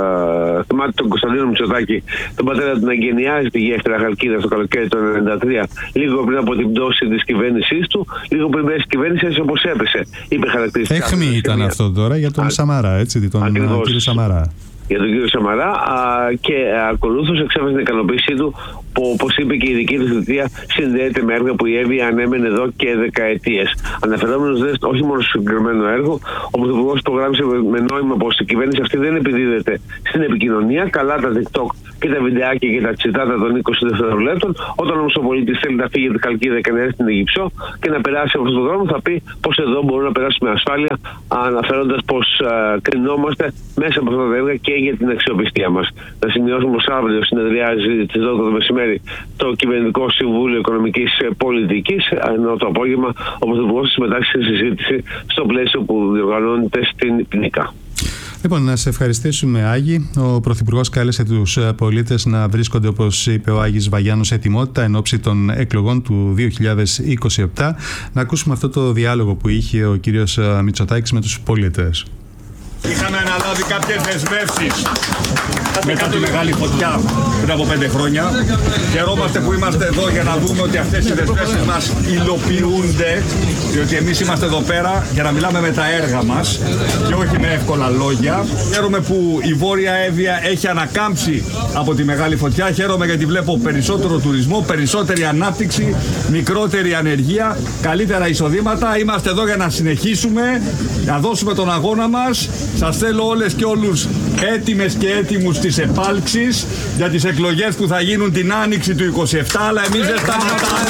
S14: uh, θυμάται τον Κωνσταντίνο Μητσοτάκη, τον πατέρα του, να εγκαινιάζει τη γέφυρα Χαλκίδα στο καλοκαίρι του χίλια εννιακόσια ενενήντα τρία, λίγο πριν από την πτώση της κυβέρνησής του, λίγο πριν πέσει η κυβέρνηση, έτσι όπως έπεσε. Είπε χαρακτηριστικά.
S4: Έχμη ήταν αυτό τώρα για τον Α, Σαμαρά, έτσι, τον Ακριβώς. κύριο Σαμαρά.
S14: Για τον κύριο Σαμαρά α, και ακολούθως εξέφρασε την ικανοποίησή του που, όπως είπε, και η δική του θητεία συνδέεται με έργα που η Εύβοια ανέμενε εδώ και δεκαετίες. Αναφερόμενος δε όχι μόνο στο συγκεκριμένο έργο, ο Πρωθυπουργός υπογράμμισε με νόημα πως η κυβέρνηση αυτή δεν επιδίδεται στην επικοινωνία, καλά τα TikTok και τα βιντεάκια και τα τσιτάτα των είκοσι δευτερολέπτων. Όταν όμως ο πολίτης θέλει να φύγει από την Χαλκίδα και να έρθει στην Αιγυψό και να περάσει από αυτόν τον δρόμο, θα πει πως εδώ μπορούμε να περάσουμε με ασφάλεια, αναφέροντας πως κρινόμαστε μέσα από αυτά τα έργα και για την αξιοπιστία μας. Να σημειώσουμε πως αύριο συνεδριάζει τις δώδεκα το μεσημέρι το Κυβερνητικό Συμβούλιο Οικονομικής Πολιτικής, ενώ το απόγευμα ο Πρωθυπουργός συμμετάσχει στη συζήτηση στο πλαίσιο που διοργανώνεται στην Πινικά.
S4: Λοιπόν, να σε ευχαριστήσουμε, Άγη. Ο Πρωθυπουργός κάλεσε τους πολίτες να βρίσκονται, όπως είπε ο Άγης Βαγιάνος, σε ετοιμότητα εν ώψη των εκλογών του δύο χιλιάδες είκοσι επτά. Να ακούσουμε αυτό το διάλογο που είχε ο κύριος Μητσοτάκης με τους πολίτες.
S15: Είχαμε αναλάβει κάποιες δεσμεύσεις μετά τη μεγάλη φωτιά πριν από πέντε χρόνια. Χαιρόμαστε που είμαστε εδώ για να δούμε ότι αυτές οι δεσμεύσεις μας υλοποιούνται, διότι εμείς είμαστε εδώ πέρα για να μιλάμε με τα έργα μας και όχι με εύκολα λόγια. Χαίρομαι που η Βόρεια Εύβοια έχει ανακάμψει από τη μεγάλη φωτιά. Χαίρομαι γιατί βλέπω περισσότερο τουρισμό, περισσότερη ανάπτυξη, μικρότερη ανεργία, καλύτερα εισοδήματα. Είμαστε εδώ για να συνεχίσουμε, να δώσουμε τον αγώνα μας. Σας θέλω όλες και όλους έτοιμες και έτοιμους στις επάλξεις για τις εκλογές που θα γίνουν την Άνοιξη του είκοσι επτά, αλλά εμείς δεν σταματάμε.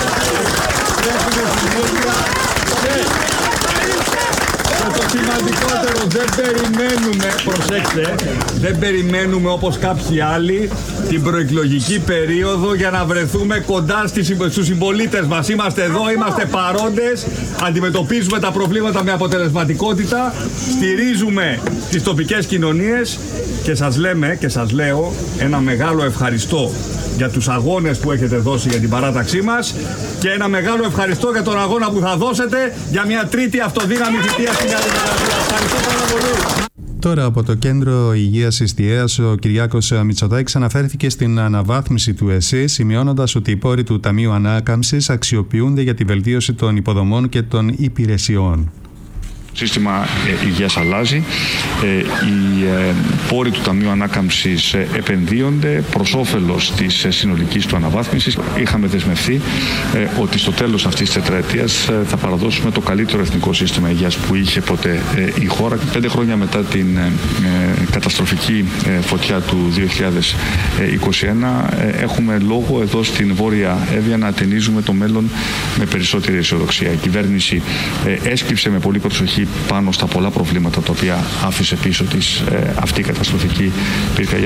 S15: Και το σημαντικότερο, δεν περιμένουμε, προσέξτε, δεν περιμένουμε όπως κάποιοι άλλοι την προεκλογική περίοδο για να βρεθούμε κοντά στους συμπολίτες μας. Είμαστε εδώ, είμαστε παρόντες, αντιμετωπίζουμε τα προβλήματα με αποτελεσματικότητα, στηρίζουμε τις τοπικές κοινωνίες και σας λέμε και σας λέω ένα μεγάλο ευχαριστώ για τους αγώνες που έχετε δώσει για την παράταξή μας και ένα μεγάλο ευχαριστώ για τον αγώνα που θα δώσετε για μια τρίτη αυτοδύναμη θητεία στην Νέα Δημοκρατία. Ευχαριστώ πάρα πολύ.
S4: Τώρα από το Κέντρο Υγείας Ιστιαίας, ο Κυριάκος Μητσοτάκης αναφέρθηκε στην αναβάθμιση του ΕΣΥ, σημειώνοντας ότι οι πόροι του Ταμείου Ανάκαμψης αξιοποιούνται για τη βελτίωση των υποδομών και των υπηρεσιών.
S16: Το σύστημα ε, υγείας αλλάζει, ε, οι ε, πόροι του Ταμείου Ανάκαμψης ε, επενδύονται προς όφελος της ε, συνολικής του αναβάθμισης. Είχαμε δεσμευθεί ε, ότι στο τέλος αυτής της τετραετίας ε, θα παραδώσουμε το καλύτερο εθνικό σύστημα υγείας που είχε ποτέ ε, η χώρα. Πέντε χρόνια μετά την ε, ε, καταστροφική ε, φωτιά του δύο χιλιάδες είκοσι ένα ε, έχουμε λόγο εδώ στην Βόρεια Εύβοια να ατενίζουμε το μέλλον με περισσότερη αισιοδοξία. Η κυβέρνηση ε, έσκυψε με πολύ προσοχή πάνω στα πολλά προβλήματα τα οποία άφησε πίσω της ε, αυτή η καταστροφική πυρκαγιά.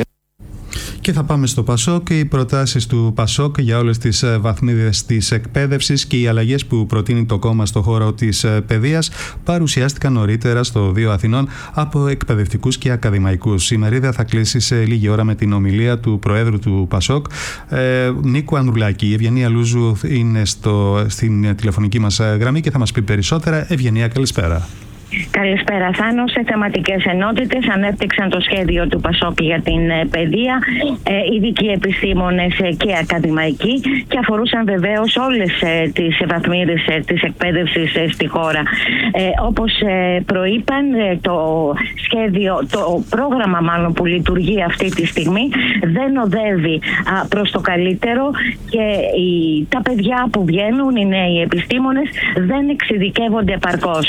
S4: Και θα πάμε στο Πασόκ. Οι προτάσεις του Πασόκ για όλες τις βαθμίδες της εκπαίδευσης και οι αλλαγές που προτείνει το κόμμα στο χώρο της παιδείας παρουσιάστηκαν νωρίτερα στο Δίο Αθηνών από εκπαιδευτικούς και ακαδημαϊκούς. Η μερίδα θα κλείσει σε λίγη ώρα με την ομιλία του Προέδρου του Πασόκ, ε, Νίκου Ανδρουλάκη. Η Ευγενία Λούζου είναι στο, στην τηλεφωνική μας γραμμή και θα μας πει περισσότερα. Ευγενία, καλησπέρα.
S17: Καλησπέρα, Θάνο. Σε θεματικές ενότητες ανέπτυξαν το σχέδιο του Πασόκ για την παιδεία, ε, ειδικοί επιστήμονες και ακαδημαϊκοί, και αφορούσαν βεβαίως όλες ε, τις βαθμίδες ε, της εκπαίδευσης ε, στη χώρα. Ε, όπως ε, προείπαν, ε, το σχέδιο, το πρόγραμμα μάλλον που λειτουργεί αυτή τη στιγμή δεν οδεύει α, προς το καλύτερο και οι, τα παιδιά που βγαίνουν, οι νέοι επιστήμονες, δεν εξειδικεύονται επαρκώς.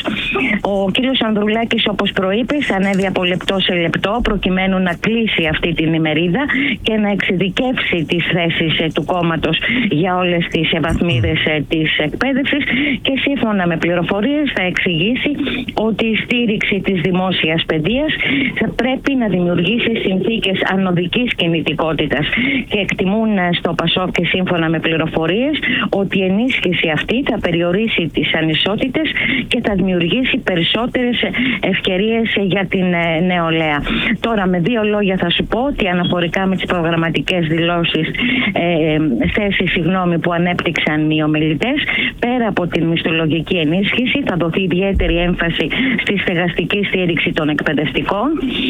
S17: Ο κ. Ανδρουλάκης, όπως προείπες, ανέβη από λεπτό σε λεπτό προκειμένου να κλείσει αυτή την ημερίδα και να εξειδικεύσει τις θέσεις ε, του κόμματος για όλες τις ε, βαθμίδες ε, της εκπαίδευσης, και σύμφωνα με πληροφορίες θα εξηγήσει ότι η στήριξη της δημόσιας παιδείας θα πρέπει να δημιουργήσει συνθήκες ανωδικής κινητικότητας, και εκτιμούν ε, στο Πασόκ και σύμφωνα με πληροφορίες ότι η ενίσχυση αυτή θα περιορίσει τις ανισότητες και θα δημιουργήσει περισσότερες ευκαιρίες για την νεολαία. Τώρα, με δύο λόγια θα σου πω ότι αναφορικά με τις προγραμματικές δηλώσεις ε, θέσεις συγγνώμη, που ανέπτυξαν οι ομιλητές, πέρα από την μισθολογική ενίσχυση θα δοθεί ιδιαίτερη έμφαση στη στεγαστική στήριξη των εκπαιδευτικών.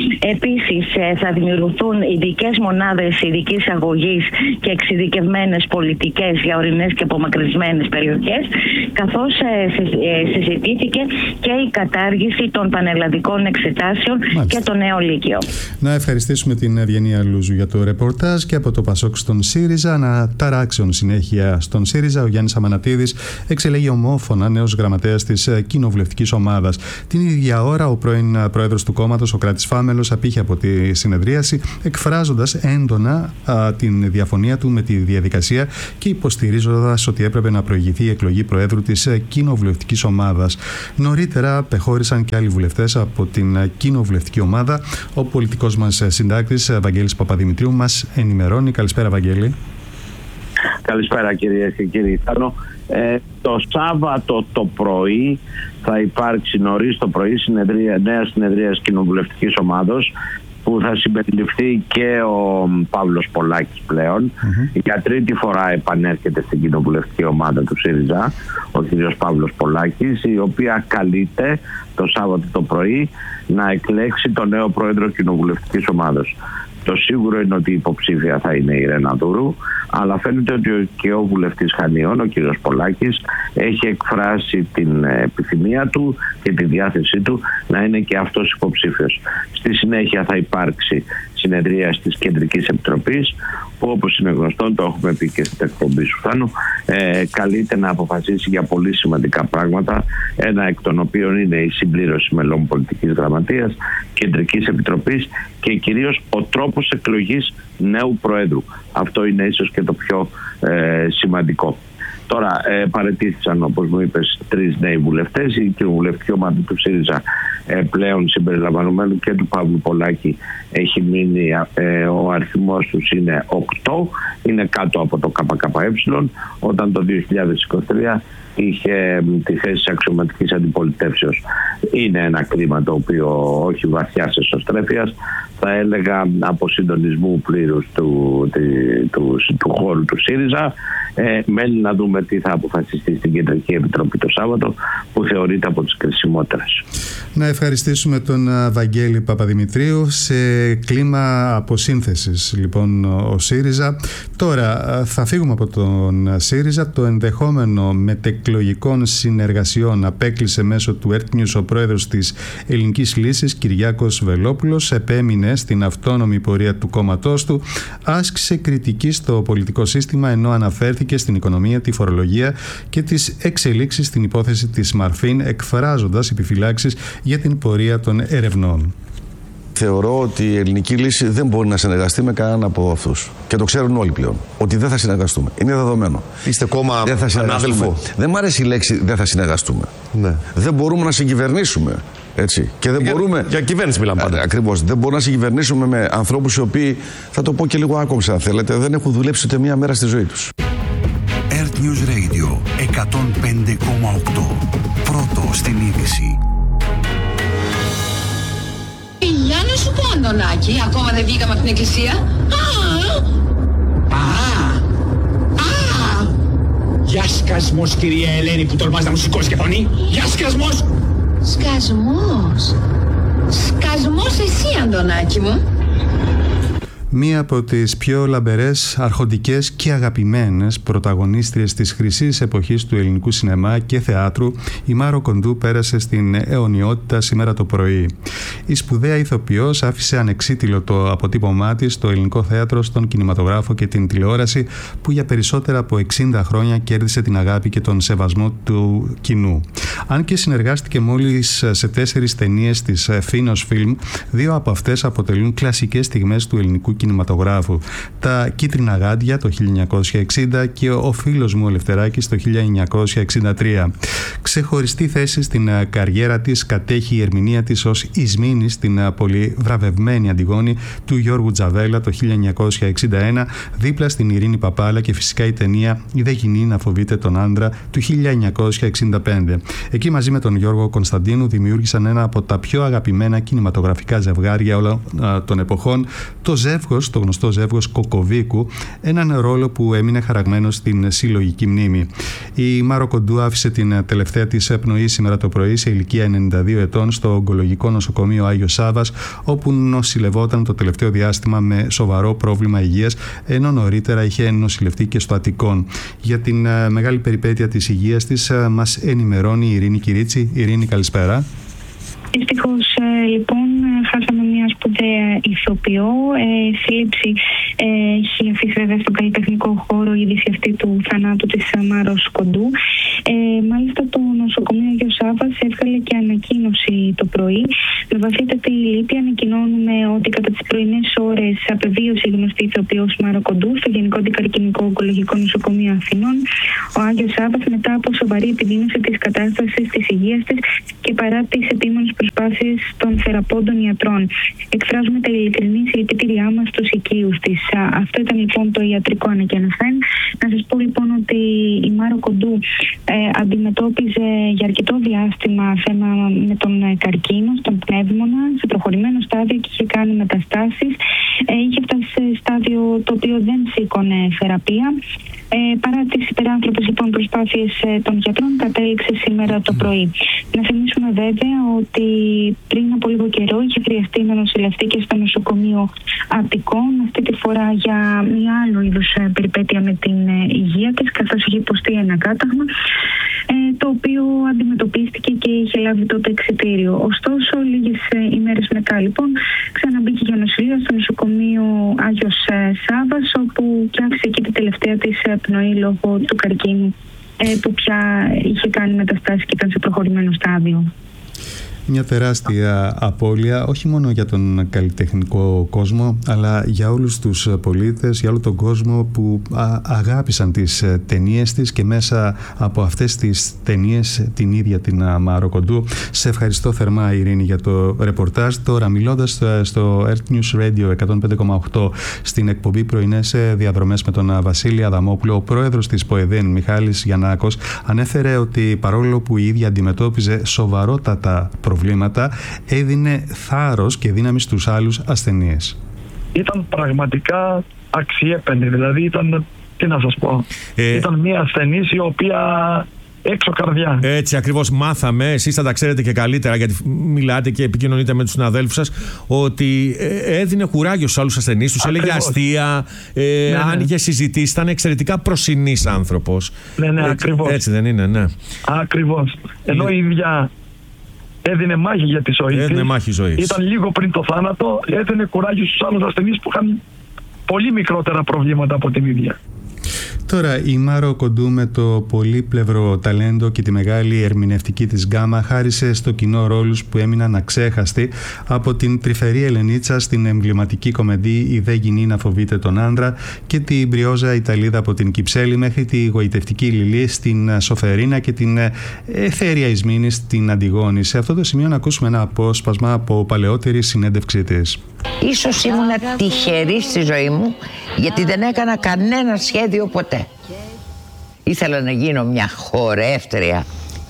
S17: Επίσης ε, θα δημιουργηθούν ειδικές μονάδες ειδικής αγωγής και εξειδικευμένες πολιτικές για ορεινές και απομακρυσμένες περιοχές, καθώς ε, ε, συζητήθηκε και η κατάργηση των πανελλαδικών εξετάσεων. Μάλιστα. Και το νέο Λύκειο.
S4: Να ευχαριστήσουμε την Ευγενία Λούζου για το ρεπορτάζ. Και από το Πασόκ στον ΣΥΡΙΖΑ, αναταράξεων συνέχεια στον ΣΥΡΙΖΑ, ο Γιάννης Αμανατίδης εξελέγει ομόφωνα νέος γραμματέας της κοινοβουλευτικής ομάδας. Την ίδια ώρα, ο πρώην πρόεδρος του κόμματος, ο Κράτης Φάμελος, απήχε από τη συνεδρίαση, εκφράζοντας έντονα α, την διαφωνία του με τη διαδικασία και υποστηρίζοντας ότι έπρεπε να προηγηθεί η εκλογή προέδρου της κοινοβουλευτικής ομάδας. Νωρίτερα, πεχώρησαν και άλλοι βουλευτές από την κοινοβουλευτική ομάδα. Ο πολιτικός μας συντάκτης Βαγγέλης Παπαδημητρίου μας ενημερώνει. Καλησπέρα, Βαγγέλη.
S18: Καλησπέρα, κυρίες και κύριοι. Ε, το Σάββατο το πρωί θα υπάρξει νωρίς το πρωί συνεδρία, νέα συνεδρία κοινοβουλευτικής ομάδος, που θα συμπεριληφθεί και ο Παύλος Πολάκης πλέον. Mm-hmm. Για τρίτη φορά επανέρχεται στην κοινοβουλευτική ομάδα του ΣΥΡΙΖΑ, ο κ. Παύλος Πολάκης, η οποία καλείται το Σάββατο το πρωί να εκλέξει τον νέο πρόεδρο κοινοβουλευτικής ομάδας. Το σίγουρο είναι ότι η υποψήφια θα είναι η Ρένα Δούρου, αλλά φαίνεται ότι και ο βουλευτής Χανιών, ο κ. Πολάκης, έχει εκφράσει την επιθυμία του και τη διάθεσή του να είναι και αυτός υποψήφιος. Στη συνέχεια θα υπάρξει συνεδρία της Κεντρικής Επιτροπής, που όπως είναι γνωστό, το έχουμε πει και στην εκπομπή σου Θάνο, ε, καλείται να αποφασίσει για πολύ σημαντικά πράγματα, ένα εκ των οποίων είναι η συμπλήρωση μελών πολιτικής γραμματείας, Κεντρικής Επιτροπής και κυρίως ο τρόπος εκλογής νέου Προέδρου. Αυτό είναι ίσως και το πιο ε, σημαντικό. Τώρα ε, παραιτήθησαν, όπως μου είπες, τρεις νέοι βουλευτές. Η κοινοβουλευτική ομάδα του ΣΥΡΙΖΑ ε, πλέον συμπεριλαμβανομένου και του Παύλου Πολάκη έχει μείνει, ε, ο αριθμός τους είναι οκτώ, είναι κάτω από το ΚΚΕ, όταν το δύο χιλιάδες είκοσι τρία είχε τη θέση της αξιωματικής αντιπολιτεύσεως. Είναι ένα κλίμα το οποίο όχι βαθιά εσωστρέφειας, θα έλεγα από συντονισμού πλήρους του, του, του, του χώρου του ΣΥΡΙΖΑ. Ε, μένει να δούμε τι θα αποφασιστεί στην Κεντρική Επιτροπή το Σάββατο, που θεωρείται από τις κρισιμότερες.
S4: Να ευχαριστήσουμε τον Βαγγέλη Παπαδημητρίου. Σε κλίμα αποσύνθεσης λοιπόν ο ΣΥΡΙΖΑ. Τώρα θα φύγουμε από τον ΣΥΡΙΖΑ. Το ενδεχόμενο μετεκλογικών συνεργασιών απέκλεισε μέσω του Earth News ο πρόεδρος της Ελληνικής Λύσης, Κυριάκος Βελόπουλος. Επέμεινε στην αυτόνομη πορεία του κόμματός του, άσκησε κριτική στο πολιτικό σύστημα, ενώ αναφέρθηκε στην οικονομία, τη φορολογία και τις εξελίξεις στην υπόθεση της Μαρφίν, εκφράζοντας επιφυλάξεις για την πορεία των ερευνών.
S19: Θεωρώ ότι η Ελληνική Λύση δεν μπορεί να συνεργαστεί με κανέναν από αυτούς. Και το ξέρουν όλοι πλέον. Ότι δεν θα συνεργαστούμε. Είναι δεδομένο.
S20: Είστε κόμμα ανάδελφο.
S19: Δεν μ' αρέσει η λέξη δεν θα συνεργαστούμε.
S20: Ναι.
S19: Δεν μπορούμε να συγκυβερνήσουμε. Έτσι. Και δεν
S20: για,
S19: μπορούμε.
S20: Για κυβέρνηση μιλάμε πάντα.
S19: Ακριβώς. Δεν μπορούμε να συγκυβερνήσουμε με ανθρώπους οι οποίοι, θα το πω και λίγο άκομψα αν θέλετε, δεν έχουν δουλέψει ούτε μία μέρα στη ζωή τους.
S3: Earth News Radio εκατόν πέντε κόμμα οκτώ. Πρώτο στην είδηση.
S21: Για να σου πω, Αντωνάκη, ακόμα δεν βγήκαμε από την εκκλησία. Α! Α! Α!
S22: Για σκασμός, κυρία Ελένη, που τολμάς να μου σηκώσει και φωνή. Για σκασμός!
S21: Σκασμός. Σκασμός εσύ, Αντωνάκη μου.
S4: Μία από τις πιο λαμπερές, αρχοντικές και αγαπημένες πρωταγωνίστριες της χρυσής εποχής του ελληνικού σινεμά και θεάτρου, η Μάρο Κοντού πέρασε στην αιωνιότητα σήμερα το πρωί. Η σπουδαία ηθοποιός άφησε ανεξίτηλο το αποτύπωμά της στο ελληνικό θέατρο, στον κινηματογράφο και την τηλεόραση, που για περισσότερα από εξήντα χρόνια κέρδισε την αγάπη και τον σεβασμό του κοινού. Αν και συνεργάστηκε μόλις σε τέσσερις ταινίες της Φίνος Film, δύο από αυτές αποτελούν κλασικές στιγμές του ελληνικού κινηματογράφου. Τα Κίτρινα Γάντια το χίλια εννιακόσια εξήντα και Ο φίλος μου ο Λευτεράκης το χίλια εννιακόσια εξήντα τρία. Ξεχωριστή θέση στην καριέρα της κατέχει η ερμηνεία της ως Ισμήνη στην πολύ βραβευμένη Αντιγόνη του Γιώργου Τζαβέλα το χίλια εννιακόσια εξήντα ένα, δίπλα στην Ειρήνη Παπάλα, και φυσικά η ταινία «Η δε γυνή να φοβείται τον άντρα» του χίλια εννιακόσια εξήντα πέντε. Εκεί μαζί με τον Γιώργο Κωνσταντίνου δημιούργησαν ένα από τα πιο αγαπημένα κινηματογραφικά ζευγάρια όλων των εποχών, το ζεύγος, το γνωστό ζεύγος Κοκοβίκου, έναν ρόλο που έμεινε χαραγμένο στην συλλογική μνήμη. Η Μάρο Κοντού άφησε την τελευταία της πνοή σήμερα το πρωί σε ηλικία ενενήντα δύο ετών στο Ογκολογικό Νοσοκομείο Άγιος Σάββας, όπου νοσηλευόταν το τελευταίο διάστημα με σοβαρό πρόβλημα υγείας, ενώ νωρίτερα είχε νοσηλευτεί και στο Αττικόν. Για την μεγάλη περιπέτεια της υγείας της μας ενημερώνει η Ειρήνη Κυρίτσι. Ειρήνη, καλησπέρα.
S23: Δυστυχώς, λοιπόν, χάσαμε μια σπουδαία ηθοποιό. Ε, σύλληψη ε, έχει αφήσει βέβαια στον καλλιτεχνικό χώρο η είδηση αυτή του θανάτου της Μάρος Κοντού. Ε, μάλιστα το νοσοκομείο Άγιος Σάββας έβγαλε και ανακοίνωση το πρωί. Με βαθύτατη λύπη ανακοινώνουμε ότι κατά τις πρωινές ώρες απεβίωσε η γνωστή ηθοποιός Μάρο Κοντού στο Γενικό Αντικαρκυνικό Ογκολογικό Νοσοκομείο Αθηνών. Ο Άγιος Σάββας, μετά από σοβαρή επιδείνωση της κατάστασης της υγείας της και παρά τις επίμονες προσπάθειες των θεραπόντων ιατρών, εκφράζουμε τα ειλικρινή συλληπιτήριά μας στους οικείους της. Αυτό ήταν λοιπόν το ιατρικό ανακοίνωσμα. Να σας πω λοιπόν ότι η Μάρο Κοντού ε, αντιμετώπιζε για αρκετό διάστημα θέμα με τον καρκίνο, στον πνεύμονα, σε προχωρημένο στάδιο και είχε κάνει μεταστάσεις. Ε, είχε φτάσει σε στάδιο το οποίο δεν σήκωνε θεραπεία. Ε, παρά τις υπεράνθρωπες λοιπόν προσπάθειες ε, των γιατρών, κατέληξε σήμερα το πρωί. Να θυμίσουμε βέβαια ότι πριν από λίγο καιρό είχε χρειαστεί να νοσηλευτεί και στο νοσοκομείο Αττικών, αυτή τη φορά για μια άλλο είδους ε, περιπέτεια με την ε, υγεία της, καθώς είχε υποστεί ένα κάταγμα, ε, το οποίο αντιμετωπίστηκε και είχε λάβει τότε εξιτήριο. Ωστόσο, λίγες ε, ημέρες μετά λοιπόν ξαναμπήκε για νοσηλεία στο νοσοκομείο Άγιος ε, Σάββας, όπου και άφησε εκεί την τελευταία της ε, πνοή λόγω του καρκίνου, ε, που πια είχε κάνει μεταστάσεις και ήταν σε προχωρημένο στάδιο.
S4: Μια τεράστια απώλεια, όχι μόνο για τον καλλιτεχνικό κόσμο, αλλά για όλους τους πολίτες, για όλο τον κόσμο που αγάπησαν τις ταινίες της και μέσα από αυτές τις ταινίες την ίδια την Μάρο Κοντού. Σε ευχαριστώ θερμά, Ειρήνη, για το ρεπορτάζ. Τώρα, μιλώντας στο Earth News Radio εκατόν πέντε κόμμα οκτώ στην εκπομπή Πρωινές Διαδρομές με τον Βασίλη Αδαμόπουλο, ο πρόεδρος της ΠΟΕΔΕΝ, Μιχάλης Γιαννάκος, ανέφερε ότι παρόλο που η ίδια αντιμετώπιζε σοβαρότατα προβλήματα, προβλήματα, έδινε θάρρος και δύναμη στους άλλους ασθενείς.
S1: Ήταν πραγματικά αξιέπαινη, δηλαδή ήταν, τι να σας πω, ε... ήταν μια ασθενής η οποία έξω καρδιά.
S2: Έτσι ακριβώς μάθαμε, εσείς θα τα ξέρετε και καλύτερα γιατί μιλάτε και επικοινωνείτε με τους συναδέλφους σας, ότι έδινε κουράγιο στους άλλους ασθενείς, τους έλεγε αστεία, ε, ναι, άνοιγε ναι. συζητήσεις, ήταν εξαιρετικά προσινής άνθρωπος.
S1: Ναι, ναι, ακριβώς.
S2: Έτσι δεν είναι, ναι.
S1: Ακριβώς. Ενώ η ίδια έδινε μάχη για τη ζωή
S2: έδινε
S1: της.
S2: Μάχη ζωής.
S1: Ήταν λίγο πριν το θάνατο, έδινε κουράγιο στους άλλους ασθενείς που είχαν πολύ μικρότερα προβλήματα από την ίδια.
S4: Τώρα, η Μάρο Κοντού, με το πολύπλευρο ταλέντο και τη μεγάλη ερμηνευτική της γκάμα, χάρισε στο κοινό ρόλους που έμειναν αξέχαστοι, από την τρυφερή Ελενίτσα στην εμβληματική κομμεντή «Η δε γυνή να φοβείται τον άντρα» και την μπριόζα Ιταλίδα από την Κυψέλη, μέχρι τη γοητευτική Λιλή στην Σοφερίνα και την εθέρια Ισμήνη στην Αντιγόνη. Σε αυτό το σημείο να ακούσουμε ένα απόσπασμα από παλαιότερη συνέντευξή της.
S6: Ίσως ήμουν τυχερή στη ζωή μου, γιατί δεν έκανα κανένα σχέδιο ποτέ. Ήθελα να γίνω μια χορεύτρια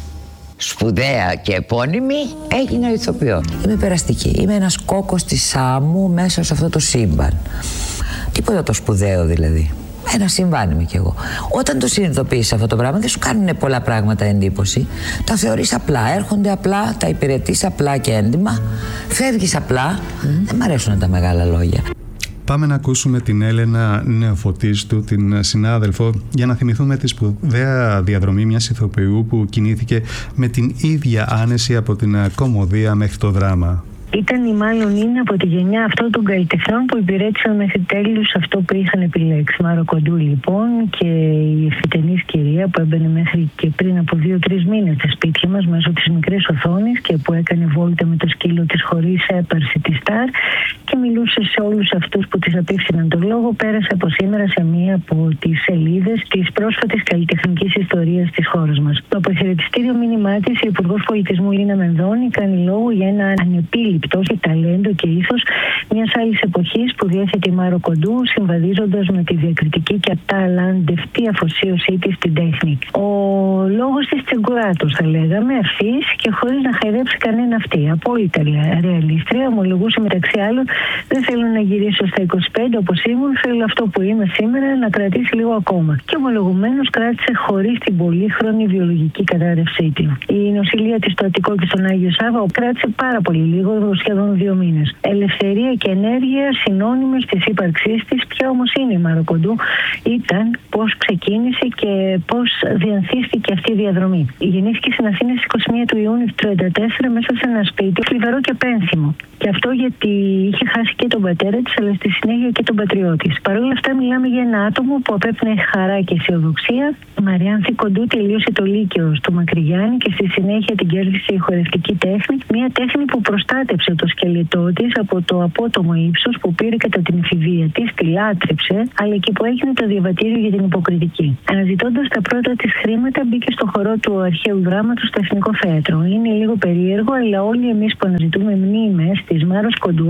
S6: σπουδαία και επώνυμη, έγινα ηθοποιό. Είμαι περαστική, είμαι ένας κόκκος της Σάμου μέσα σε αυτό το σύμπαν. Τίποτα το σπουδαίο δηλαδή. Ένα συμβάν είμαι κι εγώ. Όταν το συνειδητοποιείς αυτό το πράγμα, δεν σου κάνουν πολλά πράγματα εντύπωση. Τα θεωρείς απλά, έρχονται απλά, τα υπηρετείς απλά και έντιμα, φεύγεις απλά. Mm. Δεν μ' αρέσουν τα μεγάλα λόγια.
S4: Πάμε να ακούσουμε την Έλενα Νεοφωτίστου, την συνάδελφο, για να θυμηθούμε τη σπουδαία διαδρομή μιας ηθοποιού που κινήθηκε με την ίδια άνεση από την κωμωδία μέχρι το δράμα.
S23: Ήταν ή μάλλον είναι από τη γενιά αυτών των καλλιτεχνών που υπηρέτησαν μέχρι τέλους αυτό που είχαν επιλέξει. Μάρο Κοντού λοιπόν, και η ευθυτενής κυρία που έμπαινε μέχρι και πριν από δύο-τρεις μήνες στα σπίτια μας μέσω της μικρής οθόνης και που έκανε βόλτα με το σκύλο της χωρίς έπαρση τη Σταρ και μιλούσε σε όλους αυτούς που της απίφθηναν τον λόγο, πέρασε από σήμερα σε μία από τις σελίδες της πρόσφατης καλλιτεχνικής ιστορίας της χώρας μας. Το αποχαιρετιστήριο μήνυμά της, η Υπουργός Πολιτισμού Λίνα Μενδώνη κάνει λόγο για ένα ανεπίληπτο και ταλέντο και ήθος μιας άλλης εποχής που διέθετε η Μάρο Κοντού, συμβαδίζοντας με τη διακριτική και αταλαντευτή αφοσίωσή της στην τέχνη. Ο λόγος της τσεγκουράτος, θα λέγαμε, ευθύς και χωρίς να χαϊδέψει κανένα αυτή. Απόλυτα ρεαλίστρια, ομολογούσε μεταξύ άλλων: δεν θέλω να γυρίσω στα είκοσι πέντε όπως ήμουν, θέλω αυτό που είμαι σήμερα να κρατήσει λίγο ακόμα. Και ομολογουμένως κράτησε χωρίς την πολύχρονη βιολογική κατάρρευσή του. Η νοσηλεία της στο Αττικό και στον Άγιο Σάββα κράτησε πάρα πολύ λίγο, σχεδόν δύο μήνες. Ελευθερία και ενέργεια συνώνυμες της ύπαρξής της. Ποια όμως είναι η Μάρο Κοντού? Ήταν πώς ξεκίνησε και πώς διανθίστηκε αυτή η διαδρομή. Γεννήθηκε στην Αθήνα στις είκοσι μία του Ιούνιου του τριάντα τέσσερα μέσα σε ένα σπίτι θλιβερό και πένθυμο. Και αυτό γιατί είχε χάσει και τον πατέρα της, αλλά στη συνέχεια και τον πατριό της. Παρ' όλα αυτά, μιλάμε για ένα άτομο που απέπνε χαρά και αισιοδοξία. Η Μαριάνθη Κοντού τελείωσε το Λύκειο στο Μακρυγιάννη και στη συνέχεια την κέρδισε η χορευτική τέχνη. Μια τέχνη που προστάτεψε το σκελετό της από το απότομο ύψος που πήρε κατά την εφηβεία της, τη λάτρεψε, αλλά και που έγινε το διαβατήριο για την υποκριτική. Αναζητώντας τα πρώτα της χρήματα, μπήκε στο χορό του αρχαίου δράματος στο Εθνικό Θέατρο. Είναι λίγο περίεργο, αλλά όλοι εμείς που αναζητούμε μνήμες της Μάρος Κοντού ανατρέχουμε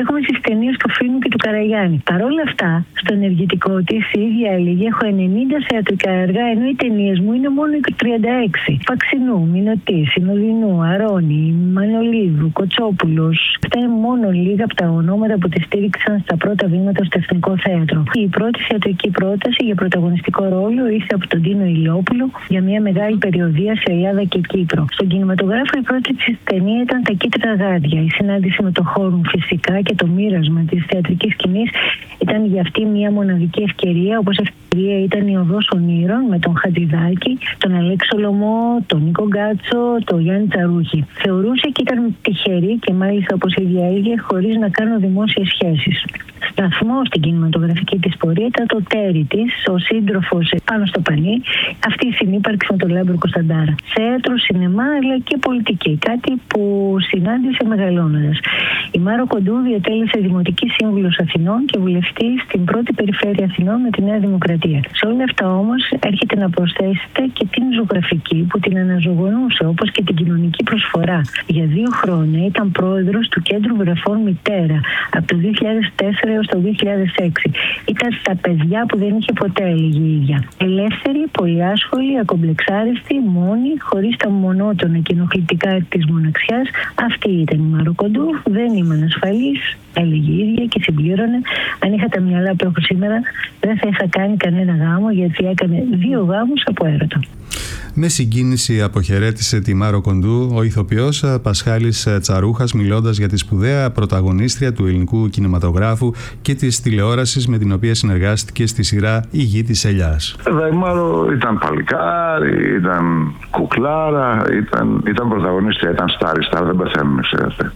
S5: έχουμε στις ταινίες του Φίνου και του Καραγιάννη. Παρ' όλα αυτά, στο ενεργητικό της η ίδια έλεγε: έχω ενενήντα θεατρικά έργα, ενώ οι ταινίες μου είναι μόνο τριάντα έξι. Παξινού, Μινωτή, Συνοδεινού, Αρώνη, Μανολίδου, Κοτσόπουλος. Αυτά είναι μόνο λίγα από τα ονόματα που τη στήριξαν στα πρώτα βήματα στο Εθνικό Θέατρο. Η πρώτη θεατρική πρόταση για πρωταγωνιστικό ρόλο ήρθε από τον Τίνο Ηλιόπουλο για μια μεγάλη περιοδεία σε Ελλάδα και Κύπρο. Στον κινηματογράφο η πρώτη της ταινία ήταν Τα Κίτρινα Γάντια. Η συνάντηση με το Χόρουν φυσικά και το μοίρασμα της θεατρικής σκηνής ήταν για αυτή μια μοναδική ευκαιρία, όπως ευκαιρία ήταν η Οδός Ονείρων με τον Χατζηδάκη, τον Αλέξη Σολομό, τον Νίκο Γκάτσο, τον Γιάννη Τσαρούχη. Θεωρούσε και ήταν τυχερή και μάλιστα, όπως η ίδια έλεγε, χωρίς να κάνουν δημόσιες σχέσεις. Σταθμό στην κινηματογραφική της πορεία ήταν το τέρι της, ο σύντροφος πάνω στο πανί, αυτή η συνύπαρξη με τον Λάμπρο Κωνσταντάρα. Θέατρο, σινεμά αλλά και πολιτική, κάτι που συνάντησε μεγαλώνοντας. Η Μάρο Κοντού διατέλεσε δημοτική σύμβουλος Αθηνών και βουλευτή στην πρώτη περιφέρεια Αθηνών με τη Νέα Δημοκρατία. Σε όλα αυτά όμως έρχεται να προσθέσετε και την ζωγραφική που την αναζωογονούσε, όπως και την κοινωνική προσφορά. Για δύο χρόνια ήταν πρόεδρος του Κέντρου Βρεφών Μητέρα από το δύο χιλιάδες τέσσερα έως το δύο χιλιάδες έξι. Ήταν στα παιδιά που δεν είχε ποτέ, έλεγε η ίδια. Ελεύθερη, πολυάσχολη, ακομπλεξάριστη, μόνη, χωρίς τα μονότονα και ενοχλητικά της μοναξιάς. Αυτή ήταν η Μάρο Κοντού. Δεν είμαι ανασφαλής, έλεγε η ίδια και συμπλήρωνε: αν είχα τα μυαλά που έχω σήμερα, δεν θα είχα κάνει κανένα γάμο, γιατί έκανε δύο γάμους από έρωτα.
S4: Με συγκίνηση αποχαιρέτησε τη Μάρο Κοντού ο ηθοποιός Πασχάλης Τσαρούχας, μιλώντας για τη σπουδαία πρωταγωνίστρια του ελληνικού κινηματογράφου και της τηλεόρασης με την οποία συνεργάστηκε στη σειρά «Η Γη της Ελιάς».
S8: Η Μάρο ήταν παλικάρι, ήταν κουκλάρα, ήταν, ήταν πρωταγωνίστρια, ήταν στάρι, στάρι, δεν πεθαίνουμε, ξέρετε.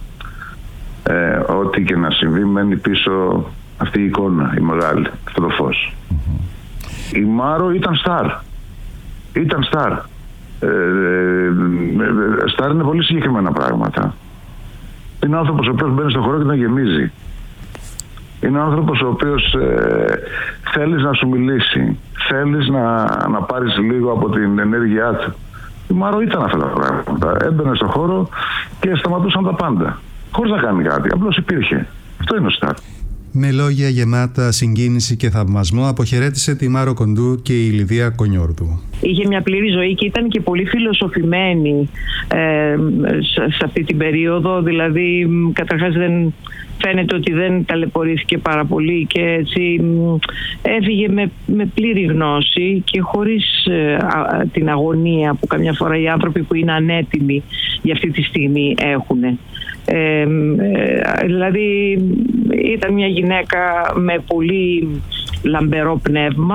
S8: Ε, ό,τι και να συμβεί μένει πίσω αυτή η εικόνα, η μεγάλη, αυτό το φως. Mm-hmm. Η Μάρο ήταν στάρ. Ήταν στάρ. Ε, ε, στάρ είναι πολύ συγκεκριμένα πράγματα. Είναι άνθρωπος ο οποίος μπαίνει στο χώρο και τον γεμίζει. Είναι άνθρωπος ο οποίος ε, θέλεις να σου μιλήσει. Θέλεις να, να πάρεις λίγο από την ενέργειά του. Η Μάρο ήταν αυτά τα πράγματα. Έμπαινε στο χώρο και σταματούσαν τα πάντα. Χωρίς να κάνει κάτι. Απλώς υπήρχε. Αυτό είναι ο στάρ.
S4: Με λόγια γεμάτα συγκίνηση και θαυμασμό αποχαιρέτησε τη Μάρο Κοντού και η Λιδία Κονιόρδου.
S9: Είχε μια πλήρη ζωή και ήταν και πολύ φιλοσοφημένη ε, σε αυτή την περίοδο. Δηλαδή, καταρχάς δεν φαίνεται ότι δεν ταλαιπωρήθηκε πάρα πολύ και έτσι έφυγε με, με πλήρη γνώση και χωρίς ε, α, την αγωνία που καμιά φορά οι άνθρωποι που είναι ανέτοιμοι για αυτή τη στιγμή έχουν. Ε, ε, δηλαδή ήταν μια γυναίκα με πολύ λαμπερό πνεύμα,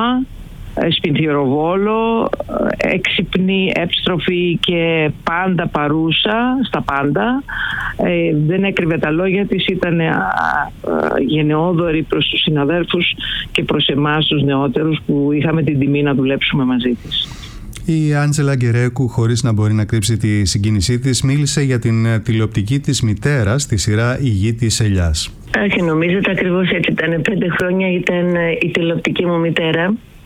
S9: σπινθυροβόλο, έξυπνη, εύστροφη και πάντα παρούσα στα πάντα. Ε, δεν έκρυβε τα λόγια της, ήταν α, α, γενναιόδορη προς τους συναδέλφους και προς εμάς τους νεότερους που είχαμε την τιμή να δουλέψουμε μαζί της.
S4: Η Άντζελα Γκερέκου, χωρίς να μπορεί να κρύψει τη συγκίνησή της, μίλησε για την τηλεοπτική της μητέρα στη σειρά «Η Γη της Ελιάς».
S5: Άχι, νομίζετε ακριβώς έτσι ήταν. Πέντε χρόνια ήταν η τηλεοπτική μου μητέρα.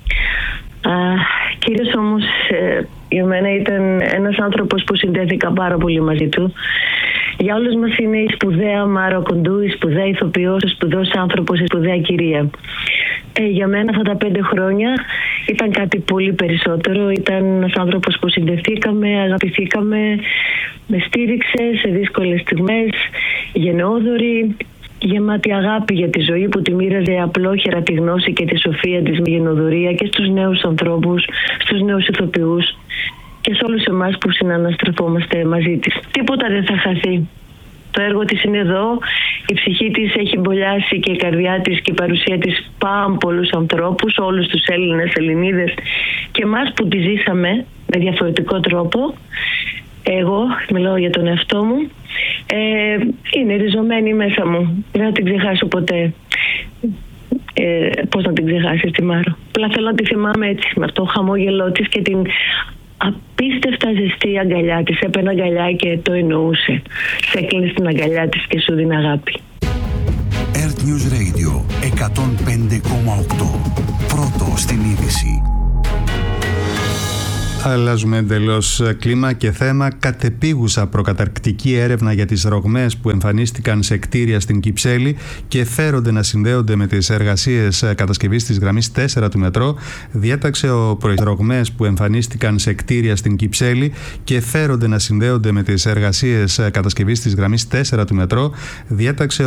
S5: Α, κυρίως όμως ε, για μένα ήταν ένας άνθρωπος που συνδέθηκα πάρα πολύ μαζί του. Για όλους μας είναι η σπουδαία Μάρο Κοντού, η σπουδαία ηθοποιός, ο σπουδαίος άνθρωπος, η σπουδαία κυρία. Ε, για μένα αυτά τα πέντε χρόνια ήταν κάτι πολύ περισσότερο. Ήταν ένας άνθρωπος που συνδεθήκαμε, αγαπηθήκαμε, με στήριξε σε δύσκολες στιγμές, γενναιόδορη, γεμάτη αγάπη για τη ζωή που τη μοίραζε απλόχερα τη γνώση και τη σοφία της με γενναιοδωρία και στους νέους ανθρώπους, στους νέους ηθοποιούς και σε όλους εμάς που συναναστρεφόμαστε μαζί της. Τίποτα δεν θα χαθεί. Το έργο της είναι εδώ, η ψυχή της έχει μπολιάσει και η καρδιά της και η παρουσία της πάρα πολλούς ανθρώπους, όλους τους Έλληνες, Ελληνίδες και εμάς που τη ζήσαμε με διαφορετικό τρόπο. Εγώ μιλάω για τον εαυτό μου, ε, είναι ριζωμένη μέσα μου, δεν θα την ξεχάσω ποτέ. Ε, πώς να την ξεχάσεις τη Μάρο? Απλά θέλω να τη θυμάμαι έτσι, με αυτό το χαμόγελό της και την απίστευτα ζεστή αγκαλιά της. Έπαιρνε αγκαλιά και το εννοούσε. Σε έκλεινε στην αγκαλιά της και σου δίνει αγάπη.
S3: Earth News Radio εκατόν πέντε κόμμα οκτώ. Πρώτο στην είδηση.
S4: Αλλάζουμε εντελώς κλίμα και θέμα. Κατεπίγουσα προκαταρκτική έρευνα για τις ρογμές που εμφανίστηκαν σε κτίρια στην Κυψέλη και φέρονται να συνδέονται με τις εργασίες κατασκευής της γραμμής τέσσερα του μετρό. Διέταξε ο ρογμές που εμφανίστηκαν σε κτίρια στην Κυψέλη και φέρονται να συνδέονται με τις εργασίες κατασκευής της γραμμής τέσσερα του μετρό. Διέταξε